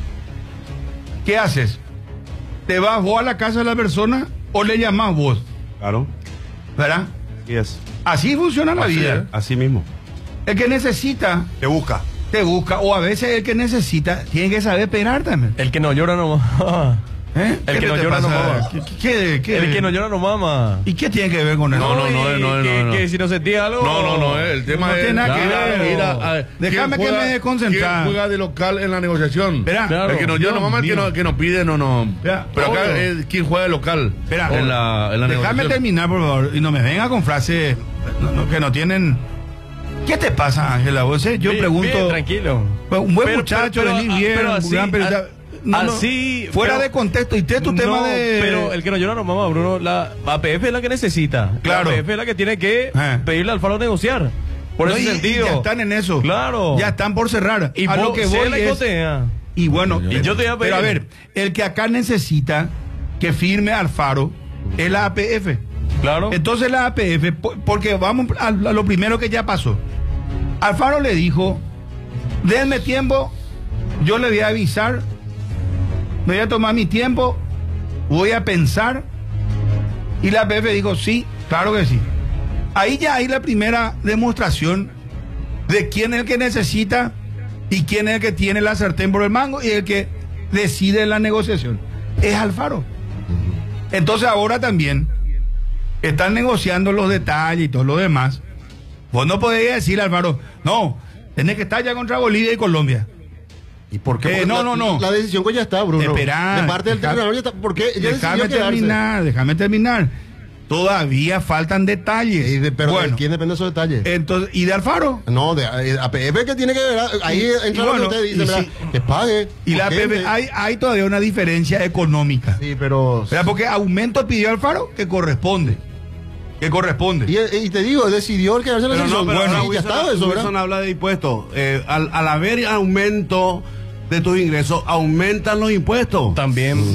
¿qué haces? ¿Te vas vos a la casa de la persona o le llamás vos? Claro. ¿Verdad? Yes. Así funciona la Así vida. es. Así mismo. El que necesita, Te busca. te busca. O a veces el que necesita, tiene que saber esperar también. El que no llora no mama. ¿Eh? El ¿Qué que no te llora no pasa? mama. ¿Qué? El que no llora no mama. ¿Y qué tiene que ver con eso? No. Que si no sentía algo. No, el tema No es... tiene nada que ver. Mira, Déjame ¿quién que juega- me desconcentrar. ¿Quién juega de local en la negociación? Espera. Claro. El que no llora, Dios mamá, mío. que no pide, no. Espera, Pero acá obvio. es quién juega de local Espera, en la déjame negociación. terminar, por favor, y no me venga con frases que no tienen. ¿Qué te pasa, Ángela? Yo Bien, pregunto. bien, tranquilo. Un buen muchacho, venís bien, pero un así, gran periodista. así, fuera pero- de contexto, y tu tema de. Pero el que no llora no mama, Bruno. La APF es la que necesita. Claro. La APF es la que tiene que pedirle al Alfaro negociar. Por No, ese y sentido. ya están en eso. Claro. Ya están por cerrar. Y a lo que voy la es. hipotea. Y bueno, Y yo te voy a pedir. pero a ver, el que acá necesita que firme Alfaro es la APF. Claro. Entonces la APF, porque vamos a lo primero que ya pasó. Alfaro le dijo, denme tiempo, yo le voy a avisar, me voy a tomar mi tiempo, voy a pensar. Y la APF dijo, sí, claro que sí. Ahí ya hay la primera demostración de quién es el que necesita y quién es el que tiene la sartén por el mango y el que decide la negociación. Es Alfaro. Entonces ahora también están negociando los detalles y todo lo demás. Vos no podés decir, Alfaro, no, tenés que estar ya contra Bolivia y Colombia. ¿y por qué? Porque no. La decisión que ya está, Bruno. Esperá, de parte del entrenador ya está. ¿Por qué? Ya decidió quedarse. déjame terminar. Todavía faltan detalles. Pero bueno, ¿de quién depende esos detalles? Entonces, ¿y de Alfaro? No, de APF que tiene que ver. Ahí entra lo que usted dice, ¿verdad? Que pague. Y la urgente. APF, hay todavía una diferencia económica. Sí, pero. ¿Verdad? Porque aumento pidió Alfaro que corresponde. Que corresponde. Y te digo, decidió el quedarse en la Pero selección. no, pero Bueno, ahora y ya está eso, Wilson ¿verdad? habla de impuestos. Al haber aumento de tus ingresos, aumentan los impuestos. También.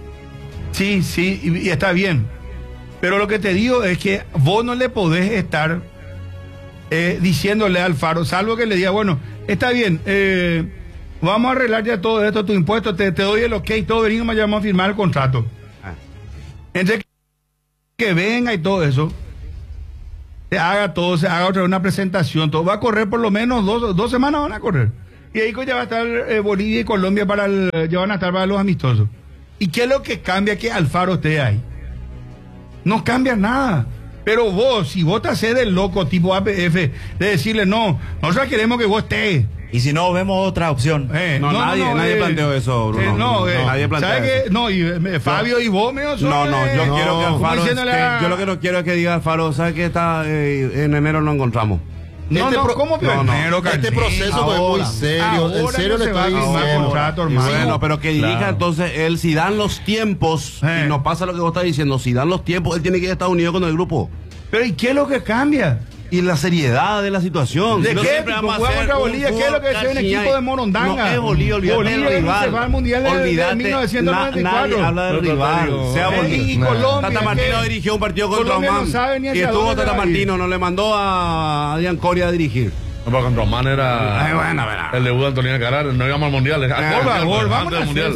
Sí, y está bien. Pero lo que te digo es que vos no le podés estar diciéndole a Alfaro, salvo que le diga, bueno, está bien, vamos a arreglar ya todo esto, tu impuesto, te doy el ok, todo, venimos, ya vamos a firmar el contrato. Entre que venga y todo eso, se haga otra vez una presentación, todo va a correr por lo menos dos semanas van a correr. Y ahí ya va a estar Bolivia y Colombia ya van a estar para los amistosos. ¿Y qué es lo que cambia que Alfaro esté ahí? No cambia nada. Pero vos, si vos te haces del loco tipo APF, de decirle, no, nosotros queremos que vos estés. Y si no, vemos otra opción. Nadie planteó eso, Bruno. Nadie planteó ¿sabes eso. qué? No, Fabio y vos, Yo quiero que Alfaro, yo lo que no quiero es que diga Alfaro, ¿sabes qué? En enero lo encontramos. ¿Cómo pionero, Este proceso fue muy serio. En serio le estoy diciendo. Contrato, hermano. Bueno, pero que dirija entonces él, si dan los tiempos, y nos pasa lo que vos estás diciendo, si dan los tiempos, él tiene que ir a Estados Unidos con el grupo. Pero ¿y qué es lo que cambia? Y la seriedad de la situación. ¿De No qué? siempre vamos a Jugamos hacer contra Bolivia, ¿qué es lo que es un equipo de Morondanga? No es Bolivia, olvídate del rival. Se va al Mundial de 1994. Nadie habla del rival. Sea y Colombia. Tata Martino dirigió un partido contra Colombia Oman. no sabe ni Y hacia estuvo dónde Tata va a ir. Martino, no le mandó a Adrián Coria a dirigir. No, pero contra Oman era Ay, bueno, verá. el debut de Antonio Carar, no íbamos al mundial. Por favor, vamos al a mundial.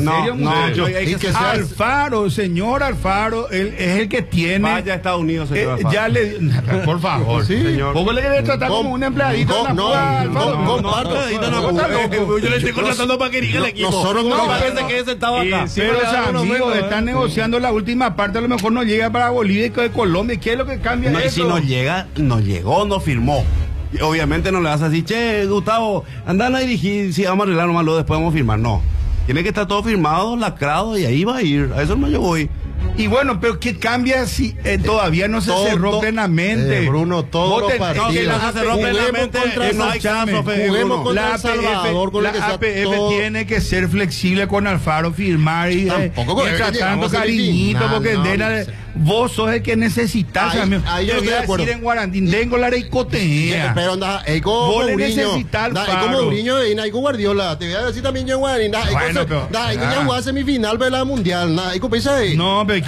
Alfaro, señor Alfaro, él es el que tiene. Vaya a Estados Unidos, señor Alfaro. Ya le. Por favor, Sí. señor. ¿Cómo le quiere tratar como un empleadito? Yo le estoy contratando para que dirija el equipo. Nosotros no, no, para que se quede sentado acá. Pero esos amigos están negociando la última parte, a lo mejor no llega para Bolivia y Colombia. ¿Qué es lo que cambia No, y eso? si no llega, no llegó, no firmó. Y obviamente no le vas a decir, che, Gustavo, andan a dirigir, si vamos a arreglar nomás, luego después vamos a firmar. No. Tiene que estar todo firmado, lacrado, y ahí va a ir. A eso no yo voy. Y bueno, pero ¿qué cambia si todavía no se cerró plenamente? Bruno, todos los partidos. que no se cerró plenamente, no hay caso, Juguemos contra La El Salvador, con la lo que sea APF todo. tiene que ser flexible con Alfaro, firmar y Tampoco con mientras que tanto llegamos a cariñito, semifinal, porque no, Dena, no sé. vos sos el que necesitas. Ahí yo te voy estoy de a acuerdo. decir en Guarandín, tengo la reicotea. Pero anda, Vos le necesitas al como Faro. Mourinho y Naico Guardiola. Te voy a decir también yo en Guaraní. Bueno, pero- Ya jugó a semifinal de la mundial. Naico pisa ahí. No, pero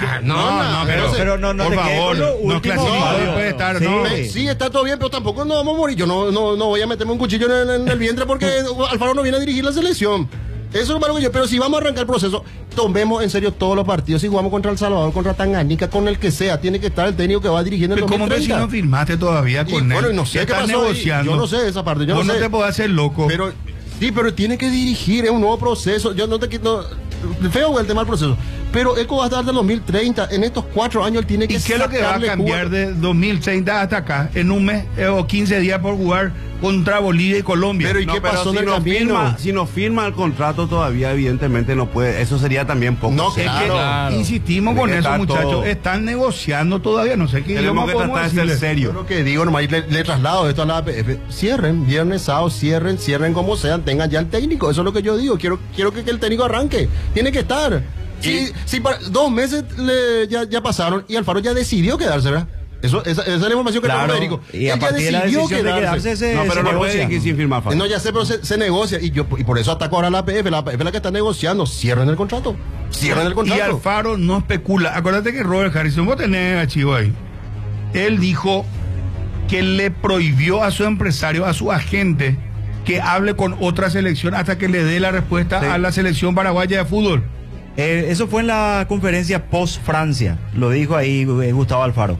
Pero no por te quedes favor, con lo no último, clasificó, Fabio. puede estar, Sí. no. Sí, está todo bien, pero tampoco no vamos a morir. Yo no voy a meterme un cuchillo en el vientre porque Alfaro no viene a dirigir la selección. Eso es lo malo que yo. Pero si vamos a arrancar el proceso, tomemos en serio todos los partidos. Si jugamos contra El Salvador, contra Tanganica, con el que sea, tiene que estar el técnico que va dirigiendo el Pero ¿cómo ves si 2030. no firmaste todavía Y, con él? bueno, y no sé qué Estás pasó ahí. negociando. Yo no sé esa parte. Yo Vos no no sé. te podés hacer loco. Pero sí, pero tiene que dirigir, es un nuevo proceso. Yo no te quito. Feo el tema del proceso. Pero Eco va a estar del 2030. En estos 4 años él tiene que ¿Y qué es lo que va a sacarle cambiar jugo. de 2030 hasta acá? En un mes o 15 días por jugar contra Bolivia y Colombia. Pero ¿y qué pasó en el camino? Si no firma el contrato todavía, evidentemente no puede. Eso sería también poco. No, Es que claro. insistimos Tiene con que eso, estar muchachos. todo. Están negociando todavía. No sé qué idioma Tenemos que podemos tratar de ser decirles. Yo serio. lo que digo, nomás le traslado esto a la APF. Cierren, viernes, sábado, cierren como sean, tengan ya el técnico. Eso es lo que yo digo. Quiero que el técnico arranque. Tiene que estar. Si para 2 meses ya pasaron y Alfaro ya decidió quedarse, ¿verdad? Esa es la información que Claro, tengo, Federico. y a Él ya partir de la decidió decisión de quedarse se No, pero no puede negocia. ir sin firmar. Fabio. No, ya sé, pero se negocia. Y por eso ataco ahora a la APF. La APF es la que está negociando. Cierren el contrato. Cierren el Y contrato. Alfaro no especula. Acuérdate que Robert Harrison, vos tenés archivo ahí. Él dijo que le prohibió a su empresario, a su agente, que hable con otra selección hasta que le dé la respuesta Sí. a la selección paraguaya de fútbol. Eso fue en la conferencia post-Francia. Lo dijo ahí Gustavo Alfaro.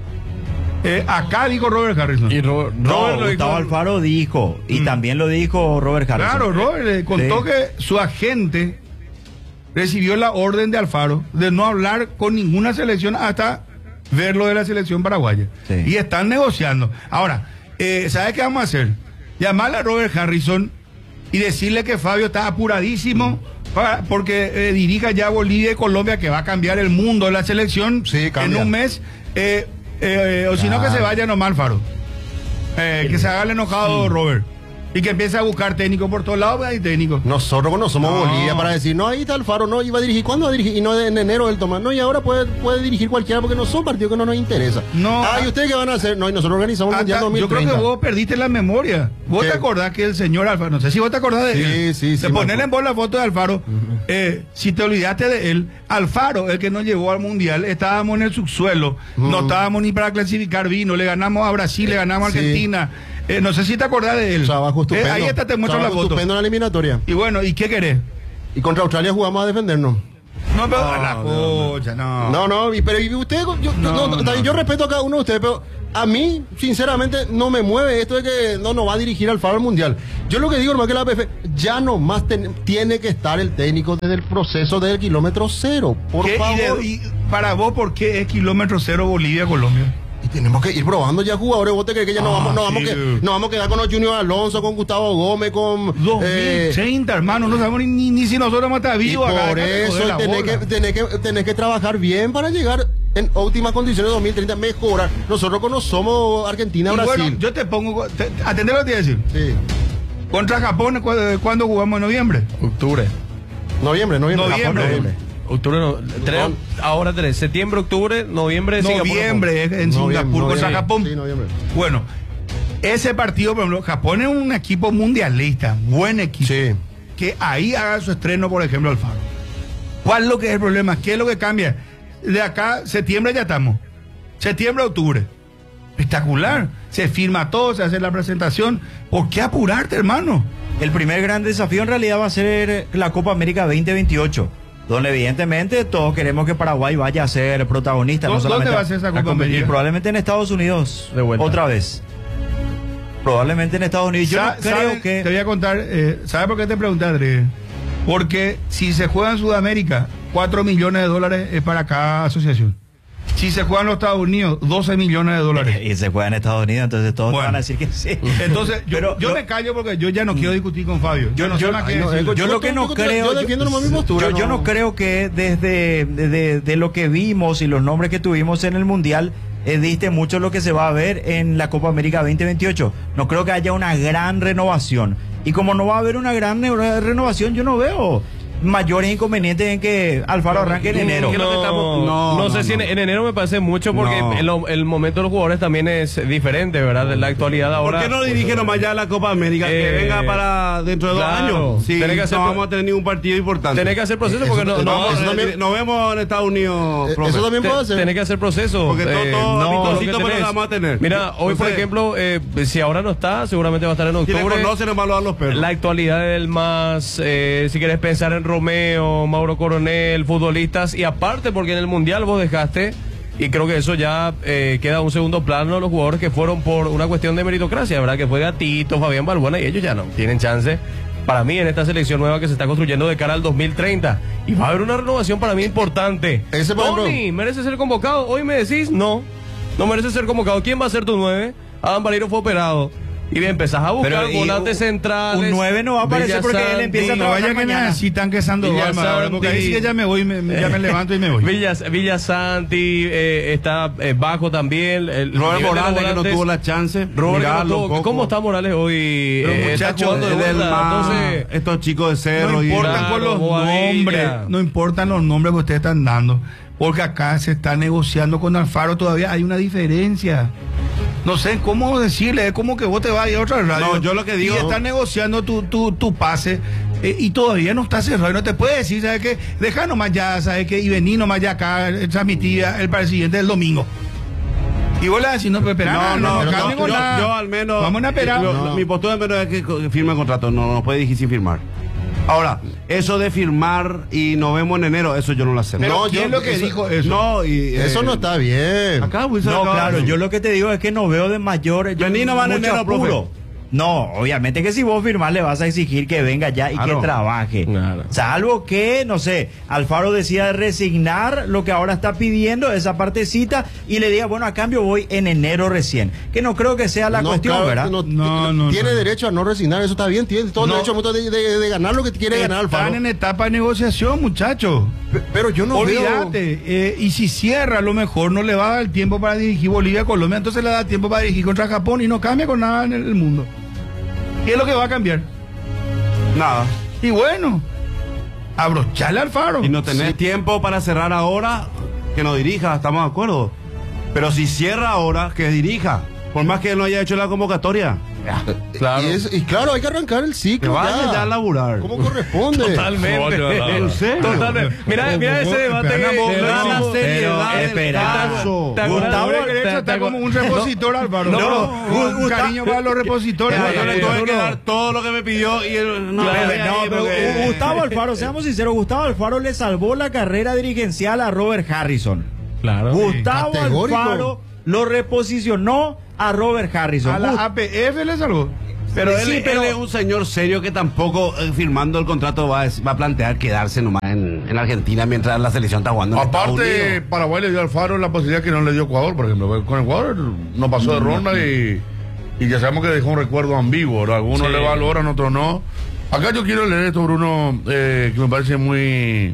Acá dijo Robert Harrison. Y No, Robert lo Gustavo dijo. Alfaro dijo. Y también lo dijo Robert Harrison. Claro, Robert le contó Sí. que su agente recibió la orden de Alfaro de no hablar con ninguna selección hasta ver lo de la selección paraguaya. Sí. Y están negociando. Ahora, ¿sabes qué vamos a hacer? Llamarle a Robert Harrison y decirle que Fabio está apuradísimo porque dirija ya Bolivia y Colombia, que va a cambiar el mundo de la selección Sí, en cambia. un mes. O si no, que se vaya nomás Alfaro. Que se haga el enojado Robert. Y que empiece a buscar técnico por todos lados, hay técnico. Nosotros no somos Bolivia para decir, no, ahí está Alfaro, no, iba a dirigir, ¿cuándo va a dirigir? Y no en enero él toma, no, y ahora puede dirigir cualquiera porque no son partidos que no nos interesa. No. ¿Y ustedes qué van a hacer? No, y nosotros organizamos el Mundial 2030. Yo creo que vos perdiste la memoria. ¿Vos te acordás que el señor Alfaro, no sé si vos te acordás de él? Sí. De ponerle en vos la foto de Alfaro. Si te olvidaste de él, Alfaro, el que nos llevó al Mundial, estábamos en el subsuelo, no estábamos ni para clasificar vino, le ganamos a Brasil, le ganamos a Argentina. No sé si te acordás de él. Trabajo estupendo. Ahí está, te muestro la foto. Estupendo en la eliminatoria. Y bueno, ¿y qué querés? Y contra Australia jugamos a defendernos. No, pero la pocha, no. No, pero ¿y usted? Yo respeto a cada uno de ustedes, pero a mí, sinceramente, no me mueve esto de que no va a dirigir Alfaro al Mundial. Yo lo que digo, hermano, que la APF ya nomás tiene que estar el técnico desde el proceso del kilómetro cero. Por favor. Y para vos, ¿por qué es kilómetro cero Bolivia-Colombia? Y tenemos que ir probando ya jugadores. ¿Vos te crees que ya no vamos a quedar con los Junior Alonso, con Gustavo Gómez, con 2030, hermano? No sabemos ni si nosotros vamos a estar vivos acá. Por eso tenés que trabajar bien para llegar en óptimas condiciones 2030, mejorar. Nosotros no somos Argentina, Brasil. Bueno, yo te pongo, atendé lo que te iba a decir. Sí. Contra Japón, ¿cuándo jugamos? ¿En noviembre? Octubre. Noviembre. Octubre ahora tenés septiembre, octubre, noviembre, noviembre en Singapur contra Japón. Sí, noviembre. Bueno, ese partido, por ejemplo, Japón es un equipo mundialista, buen equipo. Sí. Que ahí haga su estreno, por ejemplo, Alfaro. ¿Cuál es lo que es el problema? ¿Qué es lo que cambia? De acá, septiembre ya estamos. Septiembre, octubre. Espectacular. Se firma todo, se hace la presentación. ¿Por qué apurarte, hermano? El primer gran desafío en realidad va a ser la Copa América 2028. Donde evidentemente todos queremos que Paraguay vaya a ser protagonista. ¿Dónde va a ser esa Copa América? Probablemente en Estados Unidos. De vuelta. Otra vez. Probablemente en Estados Unidos. Yo no creo que... Te voy a contar, ¿sabes por qué te pregunté, Andrés? Porque si se juega en Sudamérica, 4 millones de dólares es para cada asociación. Si se juega en los Estados Unidos, 12 millones de dólares. Y se juega en Estados Unidos, entonces todos van a decir que sí. Entonces, yo me callo porque yo ya no quiero discutir con Fabio. Yo lo que no creo... Yo defiendo nomás mi postura. Yo no creo que desde lo que vimos y los nombres que tuvimos en el Mundial, diste mucho lo que se va a ver en la Copa América 2028. No creo que haya una gran renovación. Y como no va a haber una gran renovación, yo no veo mayores inconvenientes en que Alfaro arranque en enero. No sé si en enero me parece mucho porque el momento de los jugadores también es diferente, ¿verdad? De la actualidad ahora. ¿Por qué no dirige nomás ya la Copa América? Que venga para dentro de 2 años. Sí, no vamos a tener ningún partido importante. Tenés que hacer proceso porque nos vemos en Estados Unidos. Eso también puede hacer. Tenés que hacer proceso. Porque todo lo vamos a tener. Mira, hoy por ejemplo, si ahora no está, seguramente va a estar en octubre. Si le conocen, nomás lo dan los perros. La actualidad del más, si querés pensar en Romeo, Mauro Coronel, futbolistas, y aparte porque en el Mundial vos dejaste, y creo que eso ya queda un segundo plano, los jugadores que fueron por una cuestión de meritocracia, ¿verdad? Que fue Gatito, Fabián Balbuena, y ellos ya no tienen chance, para mí, en esta selección nueva que se está construyendo de cara al 2030, y va a haber una renovación para mí importante. Tony, ¿merece ser convocado? Hoy me decís, no merece ser convocado. ¿Quién va a ser tu 9? Adam Vareiro fue operado. Y bien, empezás a buscar volantes centrales. Un 9 no va a aparecer porque él empieza a trabajar mañana. Si están que Sandoval, porque ahí sí que ya me voy, ya me levanto y me voy. Villasanti, está Bajo también. Robert Morales, que no tuvo la chance. ¿Cómo está Morales hoy? Muchachos, entonces estos chicos de Cerro. No importan por los nombres, no importan los nombres que ustedes están dando, porque acá se está negociando con Alfaro, todavía hay una diferencia. No sé cómo decirle, es como que vos te vas a ir a otra radio. No, yo lo que digo. Y estás negociando tu pase y todavía no está cerrado. Y no te puede decir, ¿sabes qué? Deja nomás ya, ¿sabes qué? Y vení nomás ya acá, transmitía el para el siguiente del domingo. Y vos le decís, no, pero espera, yo al menos. Vamos a esperar. Mi postura al menos es que firme el contrato, no puede decir sin firmar. Ahora, eso de firmar y nos vemos en enero, eso yo no lo acepto. Pero ¿quién es lo que dijo eso? No, eso no está bien. Acá, claro, yo lo que te digo es que no veo de mayor. Vení nomás en enero, profe. No, obviamente que si vos firmás le vas a exigir que venga ya y que trabaje. Claro. Salvo que, no sé, Alfaro decida resignar lo que ahora está pidiendo, esa partecita, y le diga, bueno, a cambio voy en enero recién. Que no creo que sea la cuestión, claro, ¿verdad? Tiene derecho a no resignar, eso está bien, tiene todo el derecho de ganar lo que quiere ganar Alfaro. Están en etapa de negociación, muchachos. Pero yo no Olvídate, y si cierra, a lo mejor no le va a dar el tiempo para dirigir Bolivia, Colombia, entonces le da tiempo para dirigir contra Japón y no cambia con nada en el mundo. ¿Qué es lo que va a cambiar? Nada. Y bueno, abrocharle al Faro. Y no tenés tiempo para cerrar ahora, que no dirija, estamos de acuerdo. Pero si cierra ahora, que dirija. Por más que él no haya hecho la convocatoria. Claro. Y claro, hay que arrancar el Que ciclo. vaya ya a laburar. ¿Cómo corresponde? Totalmente. ¿En serio? Totalmente. Mira ese debate que la seriedad del caso. Gustavo está como un repositor, Álvaro. Un cariño para los repositores. Yo le tuve que dar todo lo que me pidió y él no. Pero Gustavo Alfaro, seamos sinceros, Gustavo Alfaro le salvó la carrera dirigencial a Robert Harrison. Claro. Gustavo Categórico. Alfaro lo reposicionó a Robert Harrison. A la APF le salvó. Pero él, Sí, pero- él es un señor serio que tampoco firmando el contrato va a plantear quedarse nomás en Argentina mientras la selección está jugando en Estados Aparte, Unidos. Paraguay le dio al Faro la posibilidad que no le dio Ecuador, por ejemplo. Con Ecuador no pasó de ronda y ya sabemos que dejó un recuerdo ambiguo, ¿no? Algunos le valoran, otros no. Acá yo quiero leer esto, Bruno, que me parece muy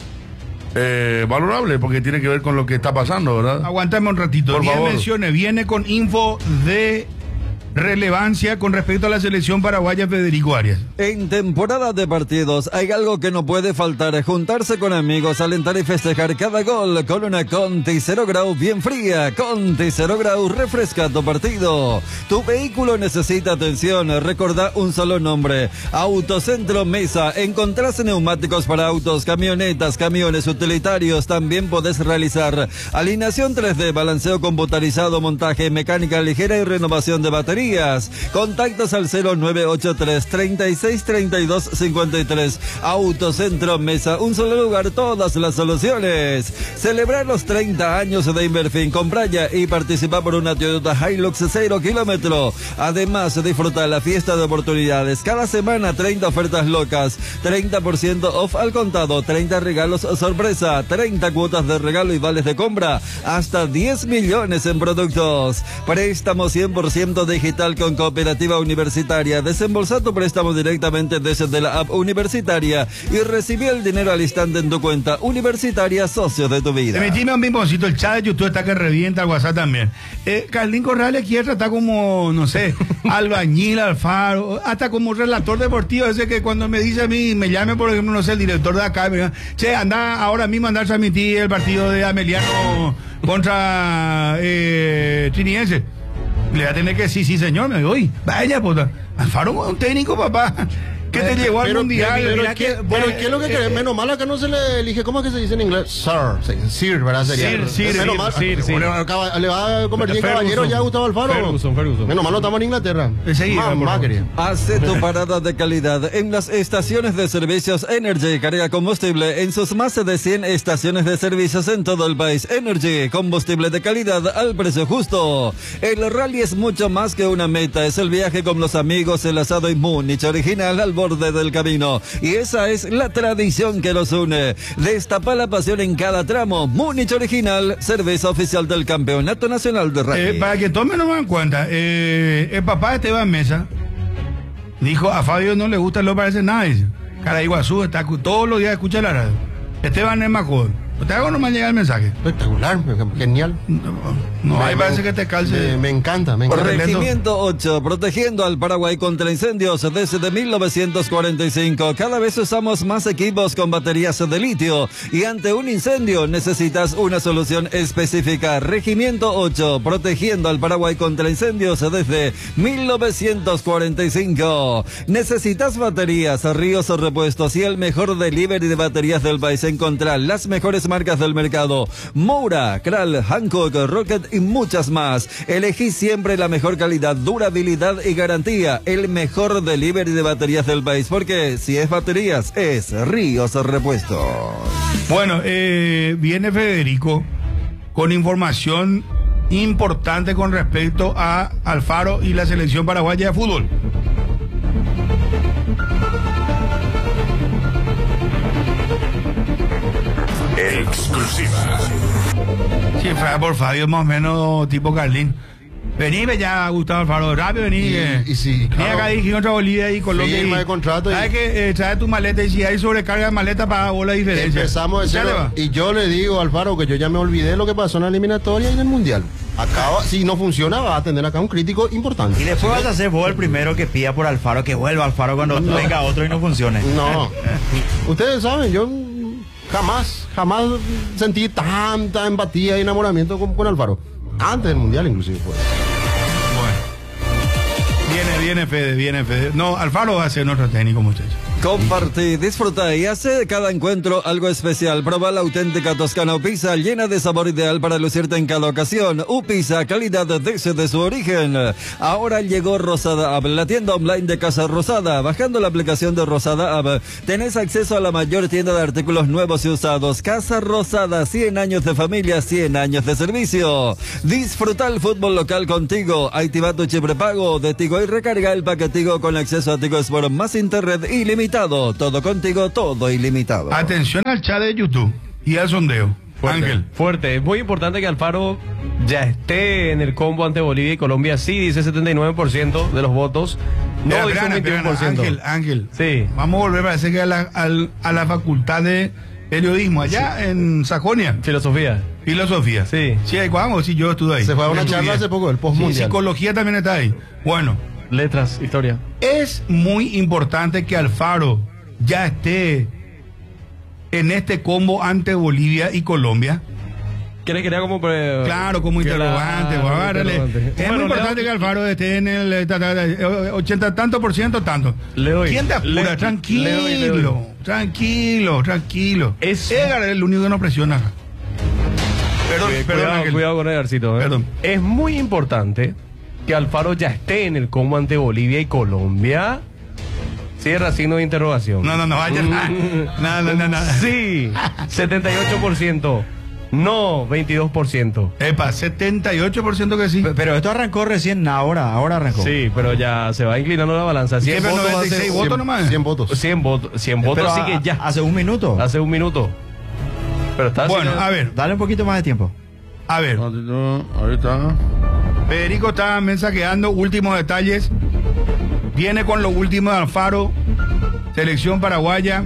valorable, porque tiene que ver con lo que está pasando, ¿verdad? Aguántame un ratito. Por Bien favor. mencione, viene con info de relevancia con respecto a la selección paraguaya Federico Arias. En temporada de partidos hay algo que no puede faltar: juntarse con amigos, alentar y festejar cada gol con una Conti 0 Grau bien fría. Conti 0 Grau refresca tu partido. Tu vehículo necesita atención, recordá un solo nombre: Autocentro Mesa. Encontrás neumáticos para autos, camionetas, camiones utilitarios. También podés realizar alineación 3D, balanceo computarizado, montaje, mecánica ligera y renovación de baterías. Contactos al 0983 36 32 53. Autocentro Mesa, un solo lugar, todas las soluciones. Celebrar los 30 años de Inverfin. Compra ya y participa por una Toyota Hilux 0 kilómetro. Además, disfruta la fiesta de oportunidades. Cada semana 30 ofertas locas, 30% off al contado, 30 regalos sorpresa, 30 cuotas de regalo y vales de compra, hasta 10 millones en productos. Préstamo 100% digital con Cooperativa Universitaria. Desembolsa tu préstamo directamente desde la app Universitaria y recibí el dinero al instante en tu cuenta. Universitaria, socio de tu vida. Metime un pimponcito, el chat de YouTube está que revienta, el WhatsApp también. Carlín Corrales quiere tratar como, no sé, albañil, Alfaro, hasta como relator deportivo. Ese que cuando me dice a mí, me llame, por ejemplo, no sé, el director de acá, me diga, che, anda ahora mismo a andar a transmitir el partido de Ameliano contra Triniense. Le va a tener que decir, sí señor, me voy. Vaya, puta. Alfaro es un técnico, papá. Que te llevó al mundial. Pero ¿qué es lo que querés? Menos mal acá no se le elige. ¿Cómo es que se dice en inglés? Sir, ¿verdad? Sería. Sir, Menos mal. Sir. Le va a convertir en caballero ya a Gustavo Alfaro. Ferguson. Menos mal no estamos en Inglaterra. Enseguida, Mamá, quería. Hace tu parada de calidad en las estaciones de servicios Energy. Carga combustible en sus más de 100 estaciones de servicios en todo el país. Energy, combustible de calidad al precio justo. El rally es mucho más que una meta. Es el viaje con los amigos, el asado y Múnich original al borde del camino. Y esa es la tradición que nos une. Destapa la pasión en cada tramo. Múnich original, cerveza oficial del Campeonato Nacional de Rally. Para que tomen en cuenta, el papá de Esteban Mesa dijo, a Fabio no le gusta, no parece nada, dice. Caraiguazú está todos los días escucha la radio. Esteban es más joven. ¿Te hago nomás llegar el mensaje? Espectacular, genial. No, ahí parece que te calce. Me encanta, me encanta. Regimiento 8, protegiendo al Paraguay contra incendios desde 1945. Cada vez usamos más equipos con baterías de litio y ante un incendio necesitas una solución específica. Regimiento 8, protegiendo al Paraguay contra incendios desde 1945. Necesitas baterías, ríos o repuestos y el mejor delivery de baterías del país. Encontrar las mejores marcas del mercado: Moura, Kral, Hankook, Rocket y muchas más. Elegí siempre la mejor calidad, durabilidad y garantía. El mejor delivery de baterías del país, porque si es baterías, es Ríos Repuestos. Bueno, viene Federico con información importante con respecto a Alfaro y la selección paraguaya de fútbol. Exclusiva. Si fuera por Fabio, más o menos tipo Carlín. Vení, ya, Gustavo Alfaro, rápido, vení. Y sí, Vení claro. acá, dije otra Bolivia y Colombia. Firma y- de contrato y- ¿Sabes qué? Trae tu maleta y si hay sobrecarga de maleta, paga vos la diferencia. Empezamos de Ya le cero. va. Y yo le digo a Alfaro que yo ya me olvidé lo que pasó en la eliminatoria y en el mundial. Acaba, si no funciona, va a tener acá un crítico importante. Y después vas a ser vos el primero que pida por Alfaro, que vuelva Alfaro cuando venga otro y no funcione. No. Ustedes saben, yo jamás sentí tanta empatía y enamoramiento con Alfaro. Antes del mundial, inclusive. Pues. Viene Fede. No, Alfaro va a ser nuestro técnico, muchachos. Compartí, disfruta y hace cada encuentro algo especial. Proba la auténtica Toscana Upisa, llena de sabor ideal para lucirte en cada ocasión. Upisa, calidad desde su origen. Ahora llegó Rosada App, la tienda online de Casa Rosada. Bajando la aplicación de Rosada App, tenés acceso a la mayor tienda de artículos nuevos y usados. Casa Rosada, 100 años de familia, 100 años de servicio. Disfruta el fútbol local contigo. Activa tu chip prepago de Tigo y recarga el paquetigo con acceso a Tigo Sport más internet ilimitado. Todo contigo, todo ilimitado. Atención al chat de YouTube y al sondeo. Ángel. Fuerte. Es muy importante que Alfaro ya esté en el combo ante Bolivia y Colombia. Sí, dice 79% de los votos. No dice un 21%. Ángel. Sí. Vamos a volver, parece que a la facultad de periodismo, allá en Sajonia. Filosofía. Sí. Sí, ahí vamos, sí, yo estuve ahí. Se fue a una Estudié. charla hace poco, el Sí, postmundial. psicología también está ahí. Bueno, Letras, historia. es muy importante que Alfaro ya esté en este combo ante Bolivia y Colombia. ¿Quieres que lea como Claro, como interrogante, Claro, agárrale. interrogante. Es Bueno, muy importante leo- que Alfaro esté en el 80 tanto por ciento, tanto. Le doy. ¿Quién te apura? Le doy. Tranquilo. Es- Edgar es el único que nos presiona. Perdón, Ángel. Cuidado con Edgarcito. Perdón. Es muy importante que Alfaro ya esté en el combo ante Bolivia y Colombia. Cierra signo de interrogación. No, vaya. No. Sí, 78%. No, 22%. Epa, 78% que sí. Pero esto arrancó recién, ahora arrancó. Sí, pero ya se va inclinando la balanza. 100 Siempre votos, 96 hace- votos nomás. 100 votos. 100 votos, Pero así que ya. hace un minuto. Hace un minuto. Pero está así Bueno, que- a ver. Dale un poquito más de tiempo. Ahorita. Federico está mensajeando últimos detalles. Viene con lo último de Alfaro. Selección paraguaya.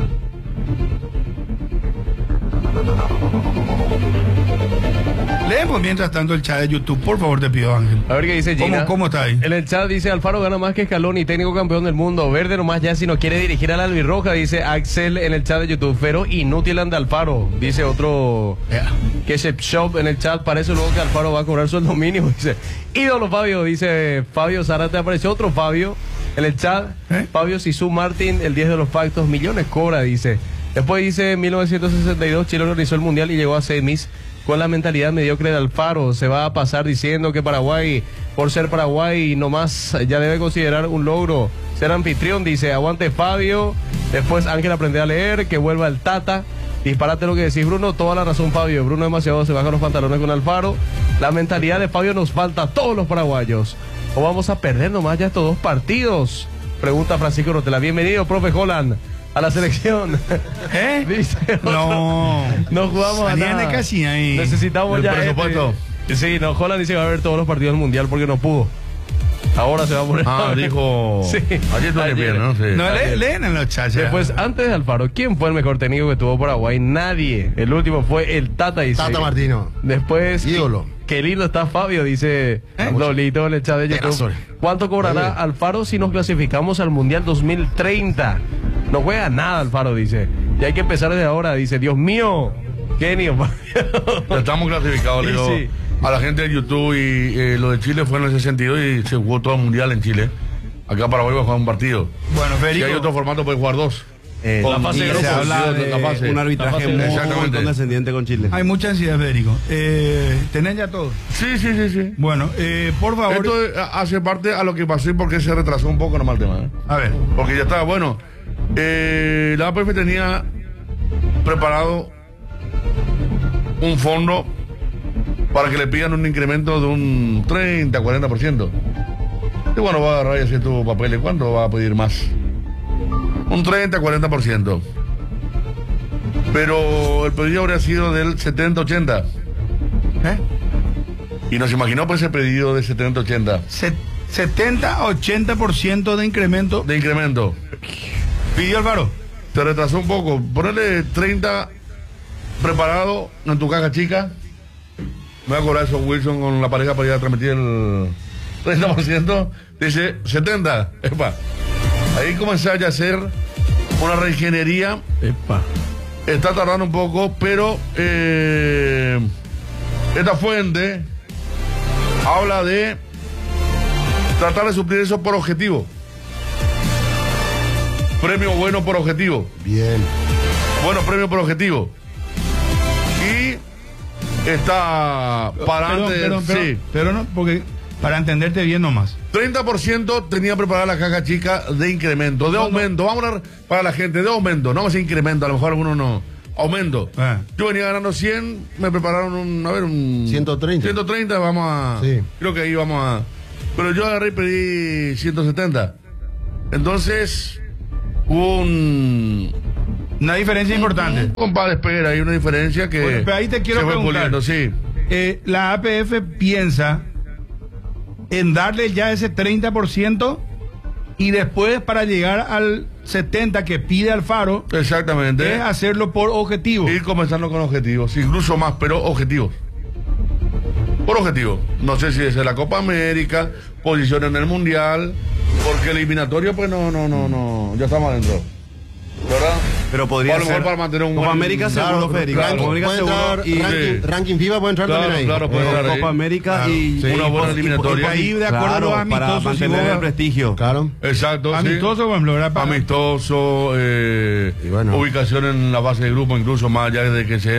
Leemos mientras tanto el chat de YouTube, por favor, te pido, Ángel. A ver qué dice Gina. ¿Cómo está ahí? En el chat dice Alfaro gana más que Scaloni, técnico campeón del mundo. Verde nomás ya si no quiere dirigir a la albirroja, dice Axel en el chat de YouTube. Pero inútil anda Alfaro, dice otro que es Shop en el chat. Parece luego que Alfaro va a cobrar sueldo mínimo, dice. Ídolo Fabio, dice Fabio Zárate. Apareció otro Fabio en el chat. Fabio Sisu Martín, el 10 de los factos, millones cobra, dice. Después dice en 1962 Chile organizó el mundial y llegó a semis. Con la mentalidad mediocre de Alfaro, se va a pasar diciendo que Paraguay, por ser Paraguay, nomás ya debe considerar un logro ser anfitrión. Dice, aguante Fabio. Después Ángel aprende a leer, que vuelva el Tata. Disparate lo que decís, Bruno, toda la razón, Fabio. Bruno demasiado se baja los pantalones con Alfaro. La mentalidad de Fabio nos falta a todos los paraguayos. ¿O vamos a perder nomás ya estos dos partidos? Pregunta Francisco Rotela. Bienvenido, profe Holland, a la selección. Dice otro. No jugamos a Salían nada. de casi ahí. Necesitamos El ya presupuesto. Sí, no, Holland dice que va a ver todos los partidos del mundial porque no pudo. Ahora se va a poner. Dijo. Sí. Ayer estuve bien, ¿no? Sí. No, leen en los chats. ya. Después, antes de Alfaro, ¿quién fue el mejor técnico que tuvo Paraguay? Nadie. El último fue el Tata, dice. Tata Martino. Después, Ídolo. Qué lindo está Fabio, dice Lolito en el chat de YouTube. Pedazo. ¿Cuánto cobrará Alfaro si nos clasificamos al Mundial 2030? No juega nada Alfaro, dice. Y hay que empezar desde ahora, dice. Dios mío, genio, Fabio. Ya estamos clasificados, le Y digo, sí. a la gente de YouTube y lo de Chile fue en ese sentido y se jugó todo el mundial en Chile. Acá Paraguay va a jugar un partido. Bueno, Si Federico. hay otro formato puede jugar dos. La fase y de se grupos, habla sí, de la fase. un arbitraje La fase, muy exactamente. condescendiente con Chile. Hay mucha ansiedad, Federico. ¿Tenés ya todo? Sí. Bueno, por favor. Esto hace parte a lo que pasó y porque se retrasó un poco nomás el tema. A ver. Porque ya estaba bueno. La APF tenía preparado un fondo para que le pidan un incremento de un 30-40%. Y bueno, va a agarrar y hacer tu papel. ¿Cuánto va a pedir más? Un 30-40%. Pero el pedido habría sido del 70-80. Y nos imaginó pues ese pedido de 70-80. 70-80% de incremento. De incremento. ¿Pidió Alvaro? Te retrasó un poco. Ponele 30 preparado en tu caja chica. Me voy a cobrar eso Wilson con la pareja para ir a transmitir el 30%. Dice 70. Epa. Ahí comencé a hacer una reingeniería. Epa. Está tardando un poco, pero esta fuente habla de tratar de suplir eso por objetivo. Premio bueno por objetivo. Bien. Bueno, premio por objetivo. Y está para pero no, porque para entenderte bien nomás. 30% tenía preparada la caja chica de incremento, de aumento. Vamos a hablar para la gente de aumento. No vamos a decir incremento, a lo mejor algunos no. Aumento. Yo venía ganando 100, me prepararon un 130. 130, vamos a... Sí. Creo que ahí vamos a... Pero yo agarré y pedí 170. Entonces, hubo una diferencia importante. Un compadre, espera, hay una diferencia que... Bueno, pero ahí te quiero se fue preguntar. puliendo, sí. La APF piensa en darle ya ese 30% y después para llegar al 70% que pide Alfaro, exactamente, es hacerlo por objetivo. Ir comenzando con objetivos, incluso más, pero objetivos. Por objetivo. No sé si es la Copa América, posición en el Mundial, porque el eliminatorio, pues no, ya estamos adentro. ¿Verdad? Pero podría ser para mantener un Copa buen... América seguro, Federico. Claro, Copa América puede seguro entrar, ranking FIFA puede entrar también ahí. Claro, puede entrar ahí. Copa América Claro, y sí, una buena eliminatoria. Ahí, de acuerdo a los para amistosos, mantener el prestigio. Claro. Exacto, amistoso, por ejemplo, ¿verdad? Amistoso, bueno, ubicación en la base de grupo, incluso más allá de que sea